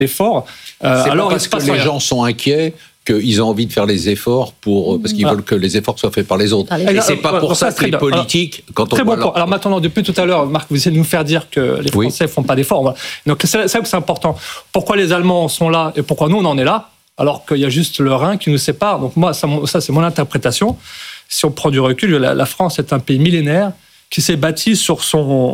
d'efforts. Alors, parce que les gens sont inquiets qu'ils ont envie de faire les efforts parce qu'ils veulent que les efforts soient faits par les autres. Et c'est pas pour ça que les politiques, quand on très voit bon point. Alors maintenant, depuis tout à l'heure, Marc, vous essayez de nous faire dire que les Français font pas d'efforts. Voilà. Donc c'est ça que c'est important. Pourquoi les Allemands sont là et pourquoi nous on en est là, alors qu'il y a juste le Rhin qui nous sépare. Donc moi, ça c'est mon interprétation. Si on prend du recul, la France est un pays millénaire qui s'est bâti sur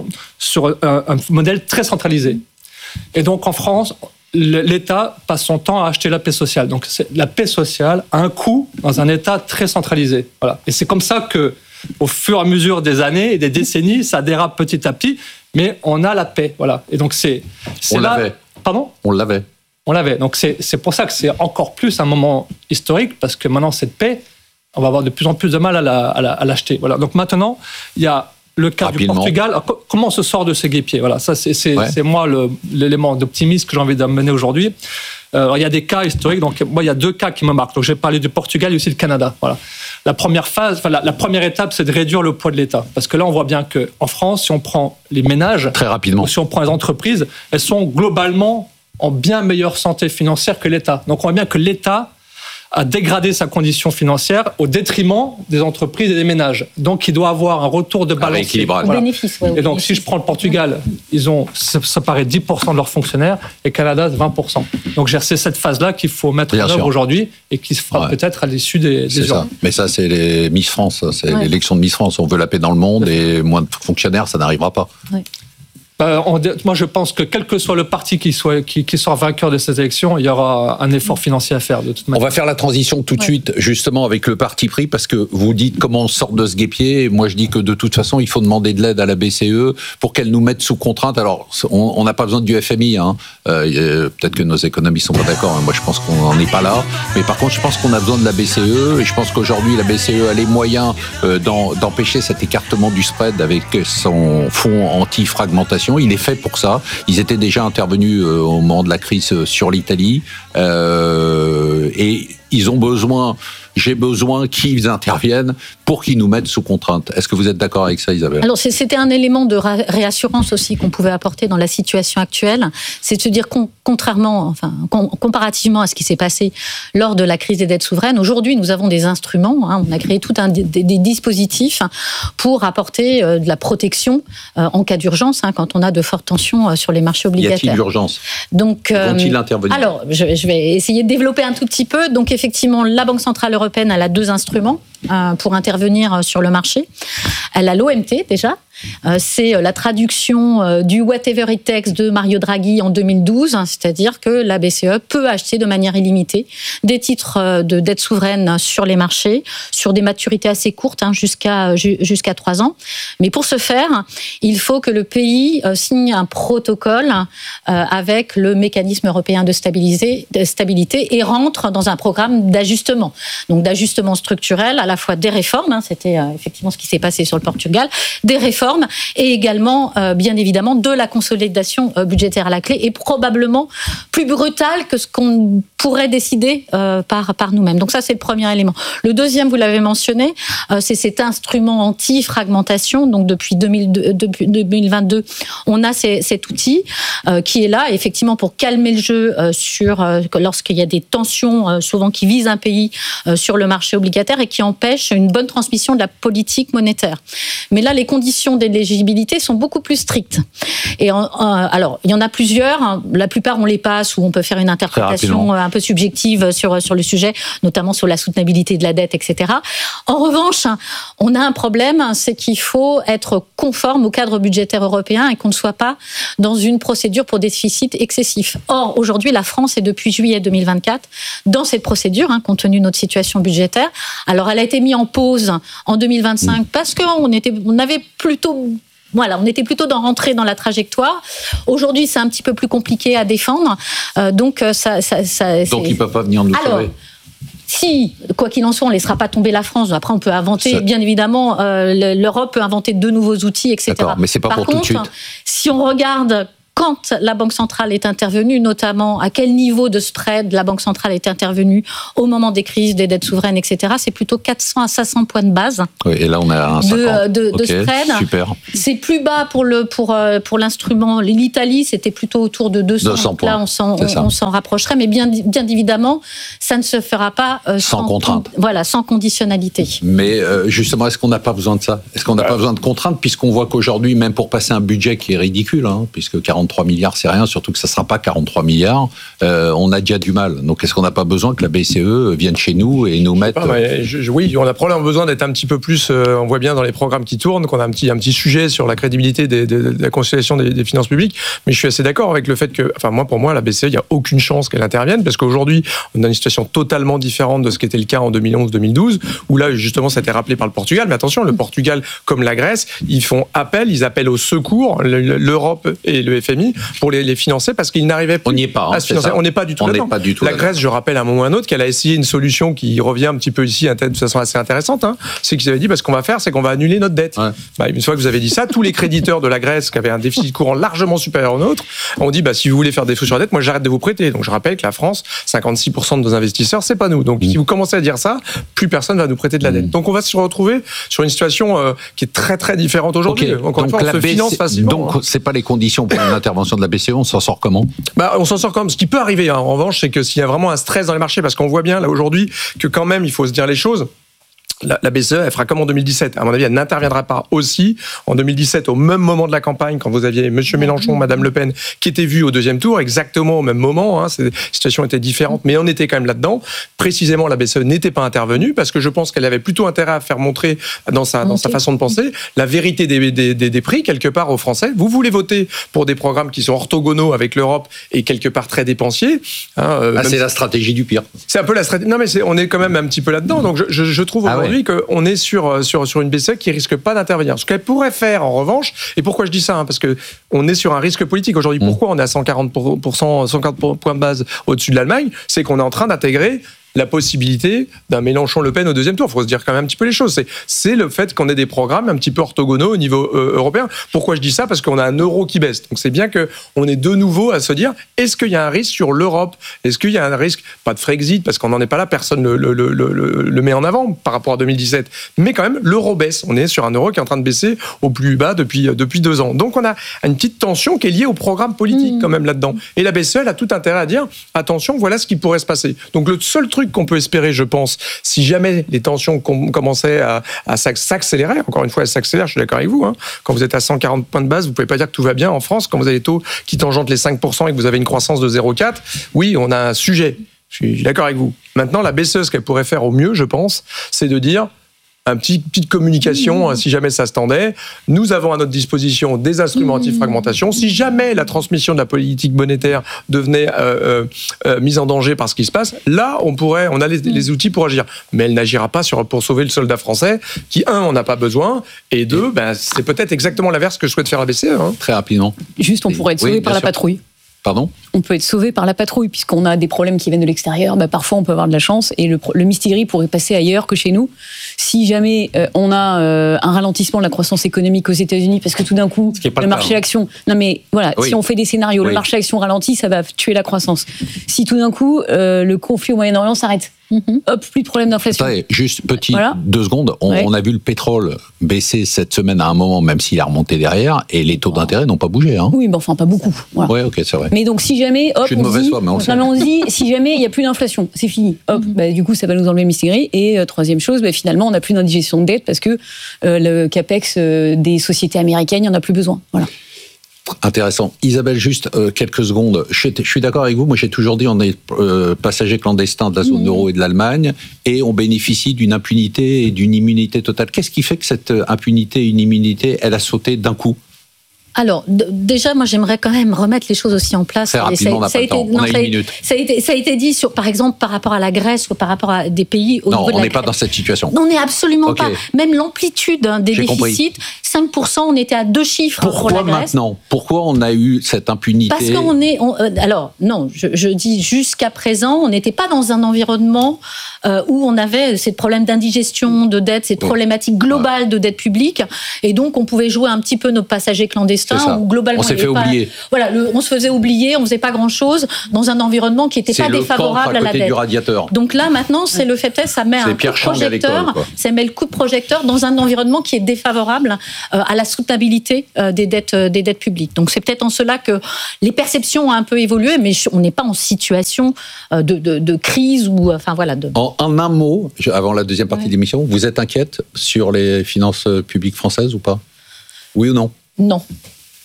un modèle très centralisé. Et donc en France, l'État passe son temps à acheter la paix sociale. Donc la paix sociale a un coût dans un État très centralisé. Voilà. Et c'est comme ça que, au fur et à mesure des années et des décennies, ça dérape petit à petit, mais on a la paix. Voilà. Et donc on l'avait. Pardon ? On l'avait. Donc c'est pour ça que c'est encore plus un moment historique, parce que maintenant cette paix, on va avoir de plus en plus de mal à l'acheter. Voilà. Donc maintenant, il y a le cas du Portugal. Alors, comment on se sort de ce guêpier ? Voilà, ça c'est moi l'élément d'optimisme que j'ai envie d'amener aujourd'hui. Il y a des cas historiques. Donc moi, il y a 2 cas qui me marquent. Donc j'ai parlé du Portugal et aussi du Canada. Voilà. La première phase, la première étape, c'est de réduire le poids de l'État, parce que là, on voit bien que en France, si on prend les ménages, très rapidement, ou si on prend les entreprises, elles sont globalement en bien meilleure santé financière que l'État. Donc on voit bien que l'État a dégradé sa condition financière au détriment des entreprises et des ménages. Donc, il doit avoir un retour de balance. Équilibrage. Voilà. Et donc, si je prends le Portugal, ils ont, ça paraît 10% de leurs fonctionnaires, et Canada, 20%. Donc, c'est cette phase-là qu'il faut mettre en œuvre aujourd'hui, et qui se fera peut-être à l'issue des urnes. Mais ça, c'est les Miss France, c'est l'élection de Miss France. On veut la paix dans le monde, et moins de fonctionnaires, ça n'arrivera pas. Oui. Moi, je pense que quel que soit le parti qui sera vainqueur de ces élections, il y aura un effort financier à faire de toute manière. On va faire la transition tout de suite, justement, avec le parti pris, parce que vous dites comment on sort de ce guêpier. Et moi, je dis que de toute façon, il faut demander de l'aide à la BCE pour qu'elle nous mette sous contrainte. Alors, on n'a pas besoin du FMI. Peut-être que nos économistes sont pas d'accord. Moi, je pense qu'on n'en est pas là. Mais par contre, je pense qu'on a besoin de la BCE. Et je pense qu'aujourd'hui, la BCE a les moyens d'empêcher cet écartement du spread avec son fonds anti-fragmentation. Il est fait pour ça. Ils étaient déjà intervenus au moment de la crise sur l'Italie. Et ils ont besoin, j'ai besoin qu'ils interviennent pour qu'ils nous mettent sous contrainte. Est-ce que vous êtes d'accord avec ça, Isabelle ? Alors, c'était un élément de réassurance aussi qu'on pouvait apporter dans la situation actuelle. C'est de se dire comparativement à ce qui s'est passé lors de la crise des dettes souveraines, aujourd'hui, nous avons des instruments. On a créé tout des dispositifs pour apporter de la protection en cas d'urgence, quand on a de fortes tensions sur les marchés obligataires. Y a-t-il urgence ? Donc, vont-ils intervenir ? Alors, je vais essayer de développer un tout petit peu. Donc, effectivement, la Banque centrale européenne, elle a 2 instruments pour intervenir sur le marché. Elle a l'OMT déjà. C'est la traduction du Whatever It Takes de Mario Draghi en 2012, c'est-à-dire que la BCE peut acheter de manière illimitée des titres de dette souveraine sur les marchés, sur des maturités assez courtes, jusqu'à 3 ans. Mais pour ce faire, il faut que le pays signe un protocole avec le mécanisme européen de stabilité et rentre dans un programme d'ajustement. Donc d'ajustement structurel, à la fois des réformes, c'était effectivement ce qui s'est passé sur le Portugal, des réformes et également, bien évidemment, de la consolidation budgétaire à la clé et probablement plus brutale que ce qu'on pourrait décider par nous-mêmes. Donc ça, c'est le premier élément. Le deuxième, vous l'avez mentionné, c'est cet instrument anti-fragmentation. Donc depuis 2022, on a cet outil qui est là, effectivement, pour calmer le jeu lorsqu'il y a des tensions, souvent qui visent un pays sur le marché obligataire et qui empêchent une bonne transmission de la politique monétaire. Mais là, les conditions d'éligibilité sont beaucoup plus strictes. Et alors, il y en a plusieurs. La plupart, on les passe ou on peut faire une interprétation un peu subjective sur le sujet, notamment sur la soutenabilité de la dette, etc. En revanche, on a un problème, c'est qu'il faut être conforme au cadre budgétaire européen et qu'on ne soit pas dans une procédure pour déficit excessif. Or, aujourd'hui, la France est depuis juillet 2024 dans cette procédure, compte tenu de notre situation budgétaire. Alors, elle a été mise en pause en 2025 parce qu'on avait plutôt... Voilà, on était plutôt rentrer dans la trajectoire. Aujourd'hui, c'est un petit peu plus compliqué à défendre. Donc, donc ils ne peuvent pas venir nous sauver. Si, quoi qu'il en soit, on ne laissera pas tomber la France. Après, on peut inventer, bien évidemment, l'Europe peut inventer de nouveaux outils, etc. D'accord, mais c'est pas Par pour contre, tout de suite. Si on regarde quand la Banque centrale est intervenue, notamment à quel niveau de spread la Banque centrale est intervenue au moment des crises, des dettes souveraines, etc., c'est plutôt 400 à 500 points de base. Oui, et là, on a un 50. de spread. Super. C'est plus bas pour l'instrument. L'Italie, c'était plutôt autour de 200 donc points. Là, on s'en rapprocherait, mais bien évidemment, ça ne se fera pas sans contrainte. Sans conditionnalité. Mais justement, est-ce qu'on n'a pas besoin de ça ? Est-ce qu'on n'a pas besoin de contraintes, puisqu'on voit qu'aujourd'hui, même pour passer un budget qui est ridicule, puisque 43 milliards, c'est rien, surtout que ça ne sera pas 43 milliards, on a déjà du mal. Donc, est-ce qu'on n'a pas besoin que la BCE vienne chez nous et nous mette... Oui, on a probablement besoin d'être un petit peu plus... on voit bien dans les programmes qui tournent qu'on a un petit sujet sur la crédibilité de la conciliation des finances publiques, mais je suis assez d'accord avec le fait que, pour moi, la BCE, il n'y a aucune chance qu'elle intervienne, parce qu'aujourd'hui, on a une situation totalement différente de ce qui était le cas en 2011-2012, où là, justement, ça a été rappelé par le Portugal. Mais attention, le Portugal, comme la Grèce, ils appellent au secours, l'Europe et le FMI, pour les financer, parce qu'ils n'arrivaient plus à se financer. On n'est pas du tout là-dedans. La Grèce, je rappelle à un moment ou à un autre, qu'elle a essayé une solution qui revient un petit peu ici, de façon assez intéressante, c'est qu'ils avaient dit, ce qu'on va faire, c'est qu'on va annuler notre dette. Ouais. Une fois que vous avez dit ça, tous les créditeurs de la Grèce, qui avaient un déficit courant largement supérieur au nôtre, ont dit, si vous voulez faire défaut sur la dette, moi j'arrête de vous prêter. Donc je rappelle que la France, 56% de nos investisseurs, c'est pas nous. Donc si vous commencez à dire ça, plus personne va nous prêter de la dette. Donc on va se retrouver sur une situation qui est très très différente aujourd'hui. Encore une fois, on se finance facilement. Donc c'est pas les conditions pour une intervention de la BCE, on s'en sort comment ? On s'en sort comme ce qui peut arriver. En revanche, c'est que s'il y a vraiment un stress dans les marchés, parce qu'on voit bien là aujourd'hui que quand même il faut se dire les choses. La BCE, elle fera comme en 2017. À mon avis, elle n'interviendra pas aussi en 2017, au même moment de la campagne, quand vous aviez M. Mélenchon, Mme Le Pen, qui étaient vus au deuxième tour, exactement au même moment. La situation était différente, mais on était quand même là-dedans. Précisément, la BCE n'était pas intervenue, parce que je pense qu'elle avait plutôt intérêt à faire montrer, dans sa façon de penser, la vérité des prix, quelque part, aux Français. Vous voulez voter pour des programmes qui sont orthogonaux avec l'Europe et quelque part très dépensiers. C'est la stratégie du pire. C'est un peu la stratégie. Non, mais on est quand même un petit peu là-dedans. Donc, je trouve aujourd'hui qu'on est sur une BCE qui risque pas d'intervenir. Ce qu'elle pourrait faire, en revanche, et pourquoi je dis ça, parce que on est sur un risque politique aujourd'hui. Pourquoi on est à 140 points de base au-dessus de l'Allemagne ? C'est qu'on est en train d'intégrer la possibilité d'un Mélenchon-Le Pen au deuxième tour. Il faut se dire quand même un petit peu les choses. C'est le fait qu'on ait des programmes un petit peu orthogonaux au niveau européen. Pourquoi je dis ça ? Parce qu'on a un euro qui baisse. Donc c'est bien qu'on est de nouveau à se dire, est-ce qu'il y a un risque sur l'Europe ? Est-ce qu'il y a un risque, pas de Frexit, parce qu'on n'en est pas là, personne le met en avant par rapport à 2017. Mais quand même, l'euro baisse. On est sur un euro qui est en train de baisser au plus bas depuis 2 ans. Donc on a une petite tension qui est liée au programme politique quand même là-dedans. Et la BCE, elle a tout intérêt à dire, attention, voilà ce qui pourrait se passer. Donc le seul truc qu'on peut espérer, je pense, si jamais les tensions commençaient à s'accélérer, encore une fois, elles s'accélèrent, je suis d'accord avec vous, quand vous êtes à 140 points de base, vous ne pouvez pas dire que tout va bien en France, quand vous avez des taux qui tangentent les 5% et que vous avez une croissance de 0,4, oui, on a un sujet, je suis d'accord avec vous. Maintenant, la BCE, ce qu'elle pourrait faire au mieux, je pense, c'est de dire, petite communication, si jamais ça se tendait. Nous avons à notre disposition des instruments anti-fragmentation. Si jamais la transmission de la politique monétaire devenait mise en danger par ce qui se passe, là, on a les outils pour agir. Mais elle n'agira pas pour sauver le soldat français, qui, on n'a pas besoin, et 2, c'est peut-être exactement l'inverse que je souhaite faire la BCE. Très rapidement. Juste, on pourrait être sauvé par la patrouille. Pardon ? On peut être sauvé par la patrouille, puisqu'on a des problèmes qui viennent de l'extérieur. Parfois, on peut avoir de la chance, et le Mistigri pourrait passer ailleurs que chez nous. Si jamais on a un ralentissement de la croissance économique aux États-Unis, parce que tout d'un coup, le marché action... Non mais voilà, si on fait des scénarios, le marché action ralentit, ça va tuer la croissance. Si tout d'un coup, le conflit au Moyen-Orient s'arrête, hop, plus de problème d'inflation. Juste 2 secondes, on a vu le pétrole baisser cette semaine à un moment, même s'il a remonté derrière, et les taux d'intérêt n'ont pas bougé. Oui, mais enfin, pas beaucoup. Voilà. Oui, ok, c'est vrai. Mais donc, si jamais, hop, on se dit, si jamais il n'y a plus d'inflation, c'est fini. Hop, du coup, ça va nous enlever le Mistigri. Et troisième chose, finalement, on n'a plus d'indigestion de dette parce que le capex des sociétés américaines, il n'y en a plus besoin. Voilà. Intéressant. Isabelle, juste quelques secondes. Je suis d'accord avec vous. Moi, j'ai toujours dit on est passager clandestin de la zone euro et de l'Allemagne et on bénéficie d'une impunité et d'une immunité totale. Qu'est-ce qui fait que cette impunité et une immunité, elle a sauté d'un coup ? Alors, déjà, moi, j'aimerais quand même remettre les choses aussi en place. Très rapidement, on n'a pas le temps. On a une minute. Ça a été dit, par exemple, par rapport à la Grèce ou par rapport à des pays au niveau de la... Non, on n'est pas dans cette situation. On n'est absolument pas. Même l'amplitude des déficits, 5%, on était à 2 chiffres pour la Grèce. Pourquoi maintenant ? Pourquoi on a eu cette impunité ? Parce qu'on est... alors, non, je dis jusqu'à présent, on n'était pas dans un environnement où on avait ces problèmes d'indigestion, de dette, cette problématique globale de dette publique. Et donc, on pouvait jouer un petit peu nos passagers clandestins où globalement on s'est fait oublier. Voilà, on se faisait oublier, on faisait pas grand-chose dans un environnement qui n'était pas défavorable à la dette. Du radiateur. Donc là, maintenant, c'est le fait est, ça met un coup de projecteur, ça met le coup de projecteur dans un environnement qui est défavorable à la soutenabilité des dettes publiques. Donc c'est peut-être en cela que les perceptions ont un peu évolué, mais on n'est pas en situation de crise ou enfin voilà. En un mot, avant la deuxième partie de l'émission, vous êtes inquiète sur les finances publiques françaises ou pas ? Oui ou non ? Non. Jean-François ?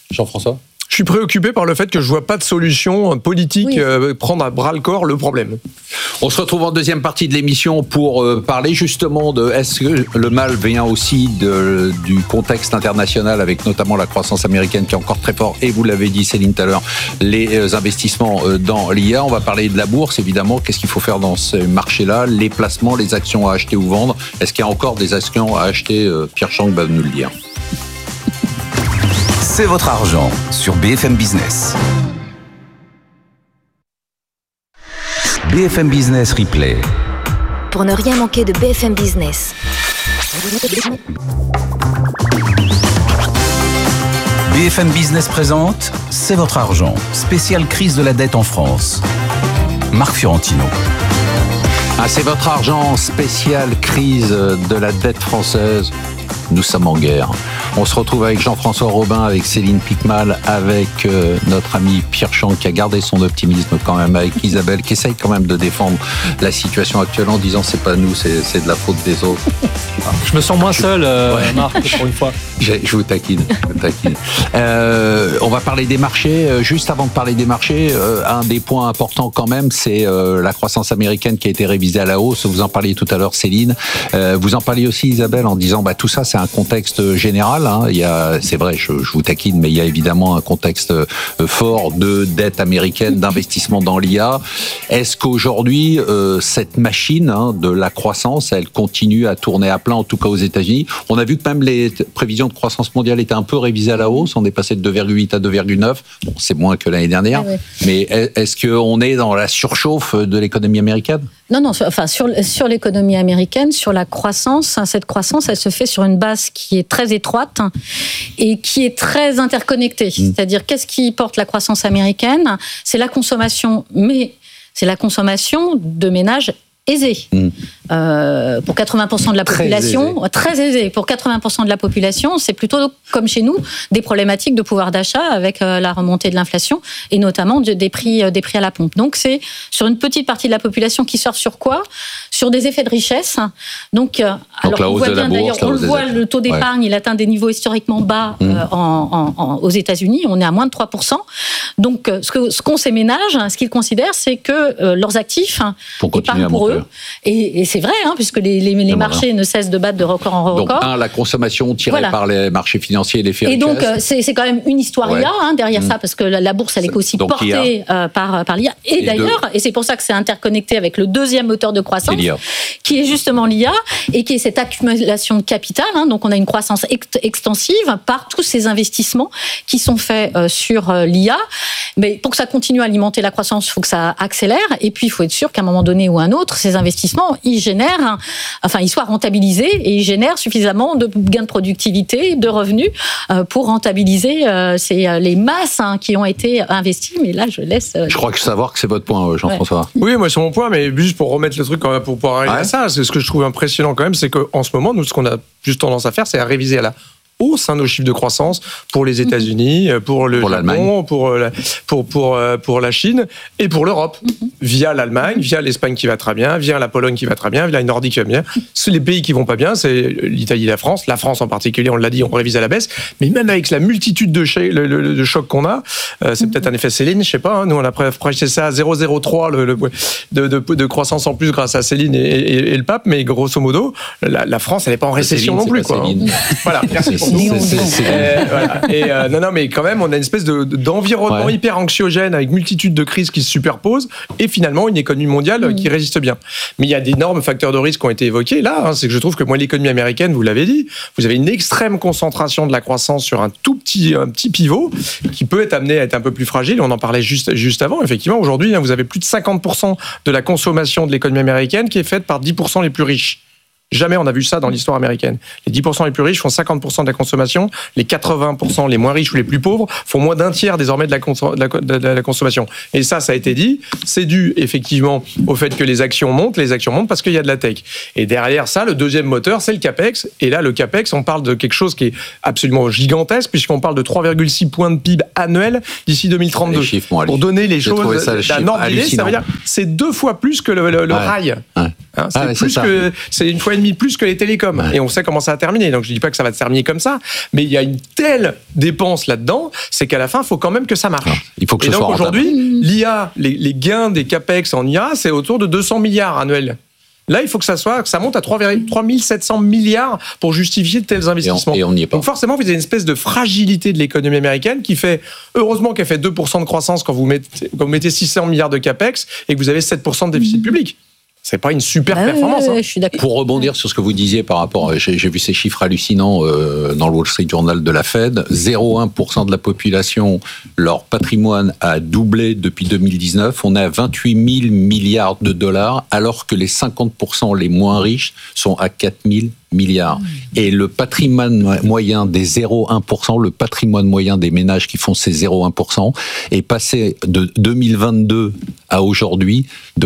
Je suis préoccupé par le fait que je vois pas de solution politique prendre à bras le corps le problème. On se retrouve en deuxième partie de l'émission pour parler justement de est-ce que le mal vient aussi du contexte international avec notamment la croissance américaine qui est encore très fort et vous l'avez dit Céline tout à l'heure, les investissements dans l'IA. On va parler de la bourse évidemment. Qu'est-ce qu'il faut faire dans ce marché-là ? Les placements, les actions à acheter ou vendre. Est-ce qu'il y a encore des actions à acheter ? Pierre Chang va nous le dire. C'est votre argent sur BFM Business. BFM Business Replay. Pour ne rien manquer de BFM Business. BFM Business présente C'est votre argent, spéciale crise de la dette en France. Marc Fiorentino. C'est votre argent, spécial crise de la dette française. Nous sommes en guerre. On se retrouve avec Jean-François Robin, avec Céline Picmal, avec notre ami Pierre Chang qui a gardé son optimisme quand même, avec Isabelle qui essaye quand même de défendre la situation actuelle en disant c'est pas nous, c'est de la faute des autres. Je me sens moins seul, Marc, pour une fois. Je vous taquine. On va parler des marchés. Juste avant de parler des marchés, un des points importants quand même, c'est la croissance américaine qui a été révisée à la hausse. Vous en parliez tout à l'heure, Céline. Vous en parliez aussi, Isabelle, en disant tout ça, c'est un contexte général. Il y a, c'est vrai, je vous taquine, mais il y a évidemment un contexte fort de dette américaine, d'investissement dans l'IA. Est-ce qu'aujourd'hui, cette machine de la croissance, elle continue à tourner à plein, en tout cas aux États-Unis ? On a vu que même les prévisions de croissance mondiale étaient un peu révisées à la hausse. On est passé de 2,8 à 2,9. Bon, c'est moins que l'année dernière. Mais est-ce qu'on est dans la surchauffe de l'économie américaine ? Non, enfin, sur l'économie américaine, sur la croissance, cette croissance, elle se fait sur une base qui est très étroite et qui est très interconnectée. C'est-à-dire, qu'est-ce qui porte la croissance américaine ? C'est la consommation, mais c'est la consommation de ménages aisés. Pour 80% de la population, très aisé. Pour 80% de la population, c'est plutôt comme chez nous des problématiques de pouvoir d'achat avec la remontée de l'inflation et notamment des prix à la pompe. Donc c'est sur une petite partie de la population qui sort sur quoi ? Sur des effets de richesse. Donc alors on voit bien d'ailleurs, on le voit, le taux d'épargne, il atteint des niveaux historiquement bas aux États-Unis. On est à moins de 3%. Donc ce qu'ont ces ménages, ce qu'ils considèrent, c'est que leurs actifs épargnent pour eux. Et c'est vrai, puisque les marchés ne cessent de battre de record en record. Donc, la consommation tirée par les marchés financiers et les faits. Et donc, c'est quand même une histoire IA derrière ça, parce que la bourse, elle est aussi portée par l'IA. Et d'ailleurs, et c'est pour ça que c'est interconnecté avec le deuxième moteur de croissance, qui est justement l'IA, et qui est cette accumulation de capital. Donc, on a une croissance extensive par tous ces investissements qui sont faits sur l'IA. Mais pour que ça continue à alimenter la croissance, il faut que ça accélère. Et puis, il faut être sûr qu'à un moment donné ou à un autre, ces investissements, ils soient rentabilisés et ils génèrent suffisamment de gains de productivité, de revenus pour rentabiliser les masses qui ont été investies. Mais là, je laisse. Je crois que savoir que c'est votre point, Jean-François. Oui, moi, c'est mon point, mais juste pour remettre le truc, pour pouvoir arriver à ça, c'est ce que je trouve impressionnant quand même, c'est qu'en ce moment, nous, ce qu'on a juste tendance à faire, c'est à réviser à la hausse nos chiffres de croissance pour les États-Unis, pour le Japon, pour la Chine et pour l'Europe, via l'Allemagne, via l'Espagne qui va très bien, via la Pologne qui va très bien, via la Nordique qui va bien. Les pays qui vont pas bien, c'est l'Italie, la France en particulier, on l'a dit, on révise à la baisse, mais même avec la multitude de chocs qu'on a, c'est peut-être un effet Céline, je sais pas, nous on a projeté ça à 0,03 de croissance en plus grâce à Céline et le pape, mais grosso modo, la France elle n'est pas en récession non plus. Voilà, merci. Mais quand même, on a une espèce d'environnement hyper anxiogène avec multitude de crises qui se superposent et finalement une économie mondiale qui résiste bien. Mais il y a d'énormes facteurs de risque qui ont été évoqués là. C'est que je trouve que l'économie américaine, vous l'avez dit, vous avez une extrême concentration de la croissance sur un petit pivot qui peut être amené à être un peu plus fragile. On en parlait juste avant. Effectivement, aujourd'hui, vous avez plus de 50% de la consommation de l'économie américaine qui est faite par 10% les plus riches. Jamais on a vu ça dans l'histoire américaine. Les 10% les plus riches font 50% de la consommation, les 80% les moins riches ou les plus pauvres font moins d'un tiers désormais de la consommation. Et ça a été dit, c'est dû effectivement au fait que les actions montent parce qu'il y a de la tech. Et derrière ça, le deuxième moteur, c'est le CAPEX. Et là, le CAPEX, on parle de quelque chose qui est absolument gigantesque, puisqu'on parle de 3,6 points de PIB annuel d'ici 2032. Pour donner les choses d'un ordre d'idée, ça veut dire c'est 2 fois plus que le rail. Ouais. Hein, c'est 1,5 fois plus que les télécoms. Ouais. Et on sait comment ça va terminer. Donc je dis pas que ça va se terminer comme ça, mais il y a une telle dépense là-dedans, c'est qu'à la fin, il faut quand même que ça marche. Non, il faut que et donc aujourd'hui, l'IA, les gains des CAPEX en IA, c'est autour de 200 milliards annuels. Là, il faut que ça monte à 3 700 milliards pour justifier de tels investissements. Et on n'y est pas. Donc forcément, vous avez une espèce de fragilité de l'économie américaine qui fait, heureusement qu'elle fait 2% de croissance quand vous mettez 600 milliards de CAPEX et que vous avez 7% de déficit public. C'est pas une super performance. Je suis d'accord. Pour rebondir sur ce que vous disiez par rapport, j'ai vu ces chiffres hallucinants dans le Wall Street Journal de la Fed. 0,1% de la population, leur patrimoine a doublé depuis 2019. On est à 28 000 milliards de dollars, alors que les 50% les moins riches sont à 4 000 milliards. Et le patrimoine moyen des 0,1%, le patrimoine moyen des ménages qui font ces 0,1%, est passé de 2022 à aujourd'hui de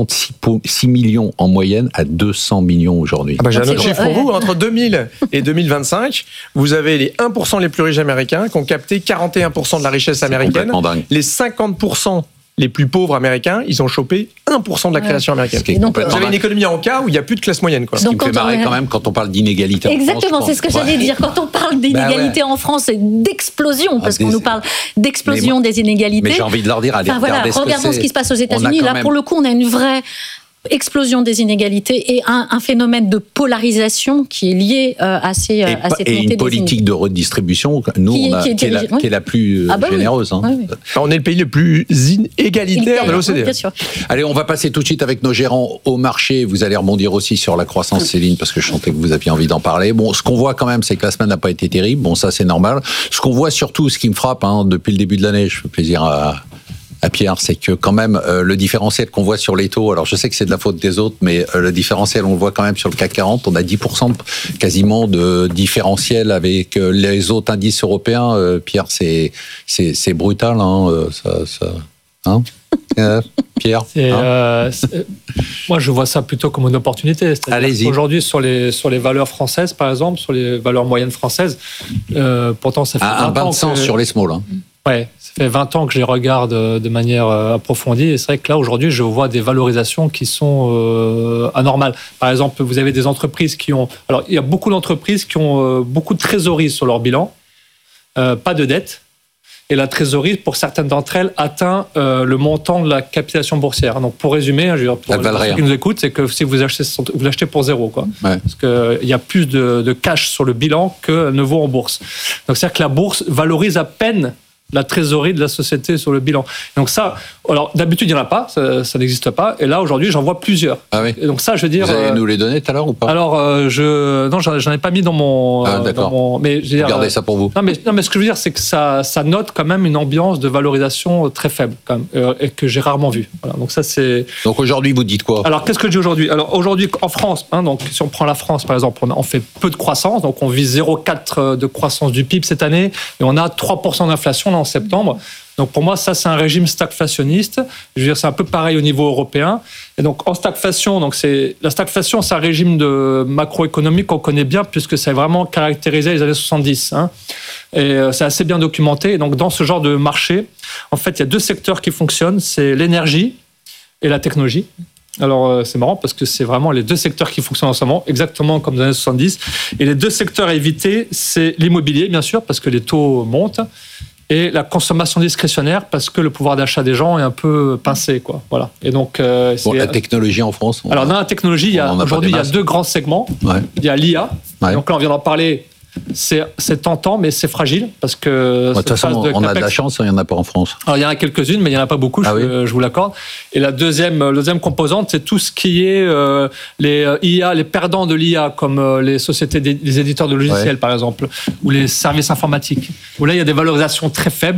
46 millions en moyenne à 200 millions aujourd'hui. J'ai un autre chiffre pour vous. Entre 2000 et 2025, vous avez les 1% les plus riches américains qui ont capté 41% de la richesse américaine. Les 50% les plus pauvres américains, ils ont chopé 1% de la création américaine. Donc, vous avez une économie en cas où il n'y a plus de classe moyenne. Quoi. Ce qui me fait marrer quand même quand on parle d'inégalité en France. Exactement, c'est ce que j'allais dire. Quand on parle d'inégalité en France et d'explosion, parce qu'on nous parle d'explosion des inégalités. Mais j'ai envie de leur dire, allez, regardons ce qui se passe aux États-Unis. Là, pour le coup, on a une vraie explosion des inégalités et un phénomène de polarisation qui est lié à cette montée des inégalités. Et une politique de redistribution, nous, qui est la plus généreuse. On est le pays le plus inégalitaire de l'OCDE. Allez, on va passer tout de suite avec nos gérants au marché. Vous allez rebondir aussi sur la croissance, Céline, parce que je sentais que vous aviez envie d'en parler. Bon, ce qu'on voit quand même, c'est que la semaine n'a pas été terrible. Bon, ça, c'est normal. Ce qu'on voit surtout, ce qui me frappe depuis le début de l'année, je fais plaisir à Pierre, c'est que quand même le différentiel qu'on voit sur les taux, alors je sais que c'est de la faute des autres, mais le différentiel on le voit quand même sur le CAC 40, on a 10% quasiment de différentiel avec les autres indices européens. Pierre, c'est brutal, Pierre, moi je vois ça plutôt comme une opportunité. Allez-y. Aujourd'hui sur les valeurs françaises, par exemple, sur les valeurs moyennes françaises, pourtant ça fait un bain de sang sur les small. Ouais, ça fait 20 ans que je les regarde de manière approfondie et c'est vrai que là, aujourd'hui, je vois des valorisations qui sont anormales. Par exemple, vous avez des entreprises qui ont... Alors, il y a beaucoup d'entreprises qui ont beaucoup de trésorerie sur leur bilan, pas de dette, et la trésorerie, pour certaines d'entre elles, atteint le montant de la capitalisation boursière. Donc, pour résumer, je veux dire, pour ceux qui nous écoutent, c'est que si vous l'achetez pour zéro, quoi. Ouais. Parce qu'il y a plus de cash sur le bilan que ne vaut en bourse. Donc, c'est-à-dire que la bourse valorise à peine la trésorerie de la société sur le bilan. Donc ça, alors d'habitude il n'y en a pas, ça n'existe pas. Et là aujourd'hui j'en vois plusieurs. Ah oui. Et donc ça je veux dire. Vous allez nous les donner tout à l'heure ou pas? Alors non, j'en ai pas mis dans mon. D'accord. Mais je veux dire, gardez ça pour vous. Non mais ce que je veux dire c'est que ça note quand même une ambiance de valorisation très faible quand même, et que j'ai rarement vu. Voilà. Donc ça c'est. Donc aujourd'hui vous dites quoi? Alors qu'est-ce que je dis aujourd'hui? Alors aujourd'hui en France, donc si on prend la France par exemple, on fait peu de croissance, donc on vise 0,4 de croissance du PIB cette année et on a 3% d'inflation là en septembre. Donc pour moi, ça c'est un régime stagflationniste. Je veux dire, c'est un peu pareil au niveau européen. Et donc en stagflation, la stagflation, c'est un régime de macroéconomique qu'on connaît bien puisque ça a vraiment caractérisé les années 70. Et c'est assez bien documenté. Et donc dans ce genre de marché, en fait, il y a deux secteurs qui fonctionnent, c'est l'énergie et la technologie. Alors c'est marrant parce que c'est vraiment les deux secteurs qui fonctionnent en ce moment, exactement comme dans les années 70. Et les deux secteurs à éviter, c'est l'immobilier bien sûr parce que les taux montent. Et la consommation discrétionnaire parce que le pouvoir d'achat des gens est un peu pincé, quoi. Voilà. Et donc la technologie en France. Alors dans la technologie, aujourd'hui il y a deux grands segments. Ouais. Il y a l'IA. Ouais. Donc là on vient d'en parler. C'est tentant, mais c'est fragile parce que. De toute façon, on a de la chance, il n'y en a pas en France. Alors il y en a quelques-unes, mais il n'y en a pas beaucoup. Je vous l'accorde. Et la deuxième composante, c'est tout ce qui est les IA, les perdants de l'IA, comme les sociétés, les éditeurs de logiciels, par exemple, ou les services informatiques. Où là, il y a des valorisations très faibles.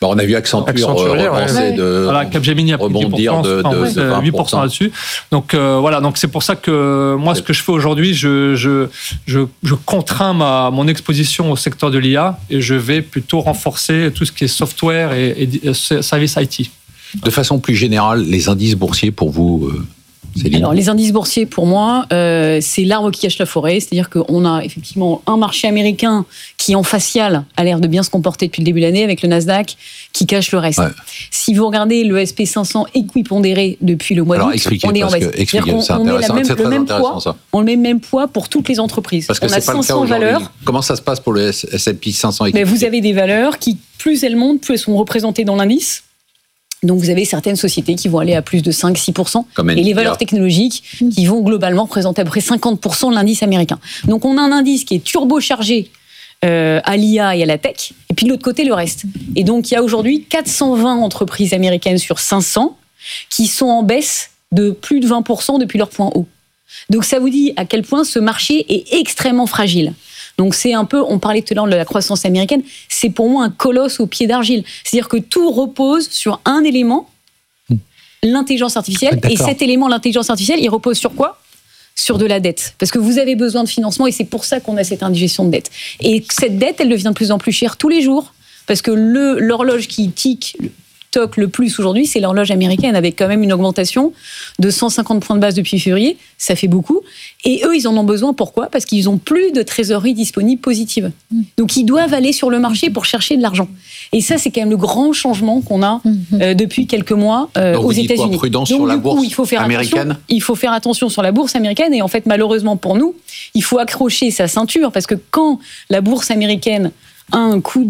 Alors on a vu Accenture repenser de voilà, Capgemini a pris 10%, 8% là-dessus. Donc voilà, donc c'est pour ça que moi ce que je fais aujourd'hui, je contrains mon exposition au secteur de l'IA et je vais plutôt renforcer tout ce qui est software et service IT. De façon plus générale, les indices boursiers pour vous, Céline? Alors, les indices boursiers, pour moi, c'est l'arbre qui cache la forêt. C'est-à-dire qu'on a effectivement un marché américain qui, en facial, a l'air de bien se comporter depuis le début de l'année, avec le Nasdaq qui cache le reste. Ouais. Si vous regardez le SP 500 équipondéré depuis le mois d'août, on est en baisse. On met le même poids pour toutes les entreprises. Parce que on a 500 valeurs. Comment ça se passe pour le S&P 500 ? Vous avez des valeurs qui, plus elles montent, plus elles sont représentées dans l'indice. Donc, vous avez certaines sociétés qui vont aller à plus de 5-6%. Et les valeurs technologiques qui vont globalement représenter à peu près 50% de l'indice américain. Donc, on a un indice qui est turbochargé à l'IA et à la tech. Et puis, de l'autre côté, le reste. Et donc, il y a aujourd'hui 420 entreprises américaines sur 500 qui sont en baisse de plus de 20% depuis leur point haut. Donc, ça vous dit à quel point ce marché est extrêmement fragile. Donc c'est un peu, on parlait tout à l'heure de la croissance américaine, c'est pour moi un colosse au pied d'argile. C'est-à-dire que tout repose sur un élément, l'intelligence artificielle. D'accord. Et cet élément, l'intelligence artificielle, il repose sur quoi ? Sur de la dette. Parce que vous avez besoin de financement et c'est pour ça qu'on a cette indigestion de dette. Et cette dette, elle devient de plus en plus chère tous les jours. Parce que l'horloge qui tique le plus aujourd'hui, c'est l'horloge américaine, avec quand même une augmentation de 150 points de base depuis février. Ça fait beaucoup. Et eux, ils en ont besoin. Pourquoi ? Parce qu'ils n'ont plus de trésorerie disponible positive. Donc, ils doivent aller sur le marché pour chercher de l'argent. Et ça, c'est quand même le grand changement qu'on a depuis quelques mois aux États-Unis. Donc, prudence sur la bourse américaine. Il faut faire attention sur la bourse américaine. Et en fait, malheureusement pour nous, il faut accrocher sa ceinture. Parce que quand la bourse américaine un coup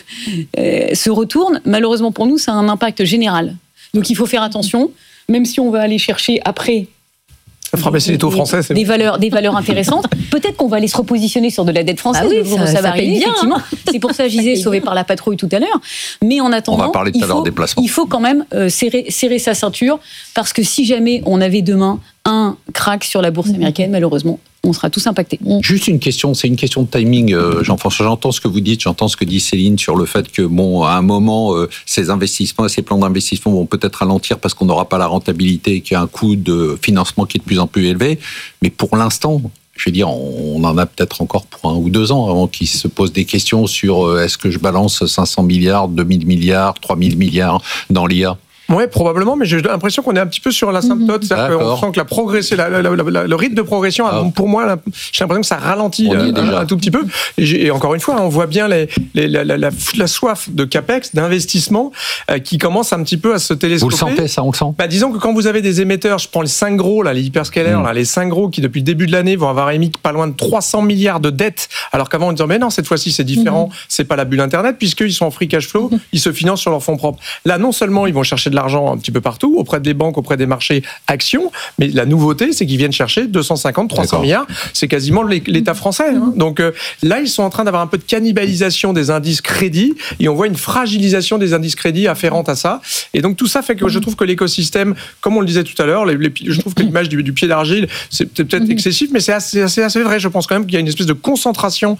se retourne, malheureusement pour nous, ça a un impact général. Donc il faut faire attention, même si on va aller chercher après ça fera baisser les taux français, c'est des valeurs intéressantes. Peut-être qu'on va aller se repositionner sur de la dette française. Ah oui, ça va arriver, bien. Effectivement. C'est pour ça que je disais sauvé par la patrouille tout à l'heure. Mais en attendant, on va parler tout à l'heure des placements. Il faut quand même serrer sa ceinture, parce que si jamais on avait demain un crack sur la bourse américaine, malheureusement, on sera tous impactés. Juste une question, c'est une question de timing, Jean-François. J'entends ce que vous dites, j'entends ce que dit Céline sur le fait que, à un moment, ces investissements, ces plans d'investissement vont peut-être ralentir parce qu'on n'aura pas la rentabilité et qu'il y a un coût de financement qui est de plus en plus élevé. Mais pour l'instant, je veux dire, on en a peut-être encore pour 1 ou 2 ans avant qu'ils se posent des questions sur est-ce que je balance 500 milliards, 2000 milliards, 3000 milliards dans l'IA ? Oui, probablement, mais j'ai l'impression qu'on est un petit peu sur l'asymptote. C'est-à-dire qu'on sent que le rythme de progression, pour moi, j'ai l'impression que ça ralentit un tout petit peu. Et encore une fois, on voit bien la soif de capex, d'investissement, qui commence un petit peu à se télescoper. Vous le sentez, ça, on le sent ? Disons que quand vous avez des émetteurs, je prends les 5 gros, les hyperscalers, les 5 gros qui, depuis le début de l'année, vont avoir émis pas loin de 300 milliards de dettes, alors qu'avant, on disait, mais non, cette fois-ci, c'est différent, c'est pas la bulle Internet, puisqu'ils sont en free cash flow, ils se financent sur leurs fonds propres. Là, non seulement ils vont chercher de l'argent un petit peu partout, auprès des banques, auprès des marchés actions, mais la nouveauté, c'est qu'ils viennent chercher 250, 300 milliards, c'est quasiment l'État français. Donc là, ils sont en train d'avoir un peu de cannibalisation des indices crédits, et on voit une fragilisation des indices crédits afférente à ça, et donc tout ça fait que je trouve que l'écosystème, comme on le disait tout à l'heure, je trouve que l'image du pied d'argile, c'est peut-être excessif, mais c'est assez vrai. Je pense quand même qu'il y a une espèce de concentration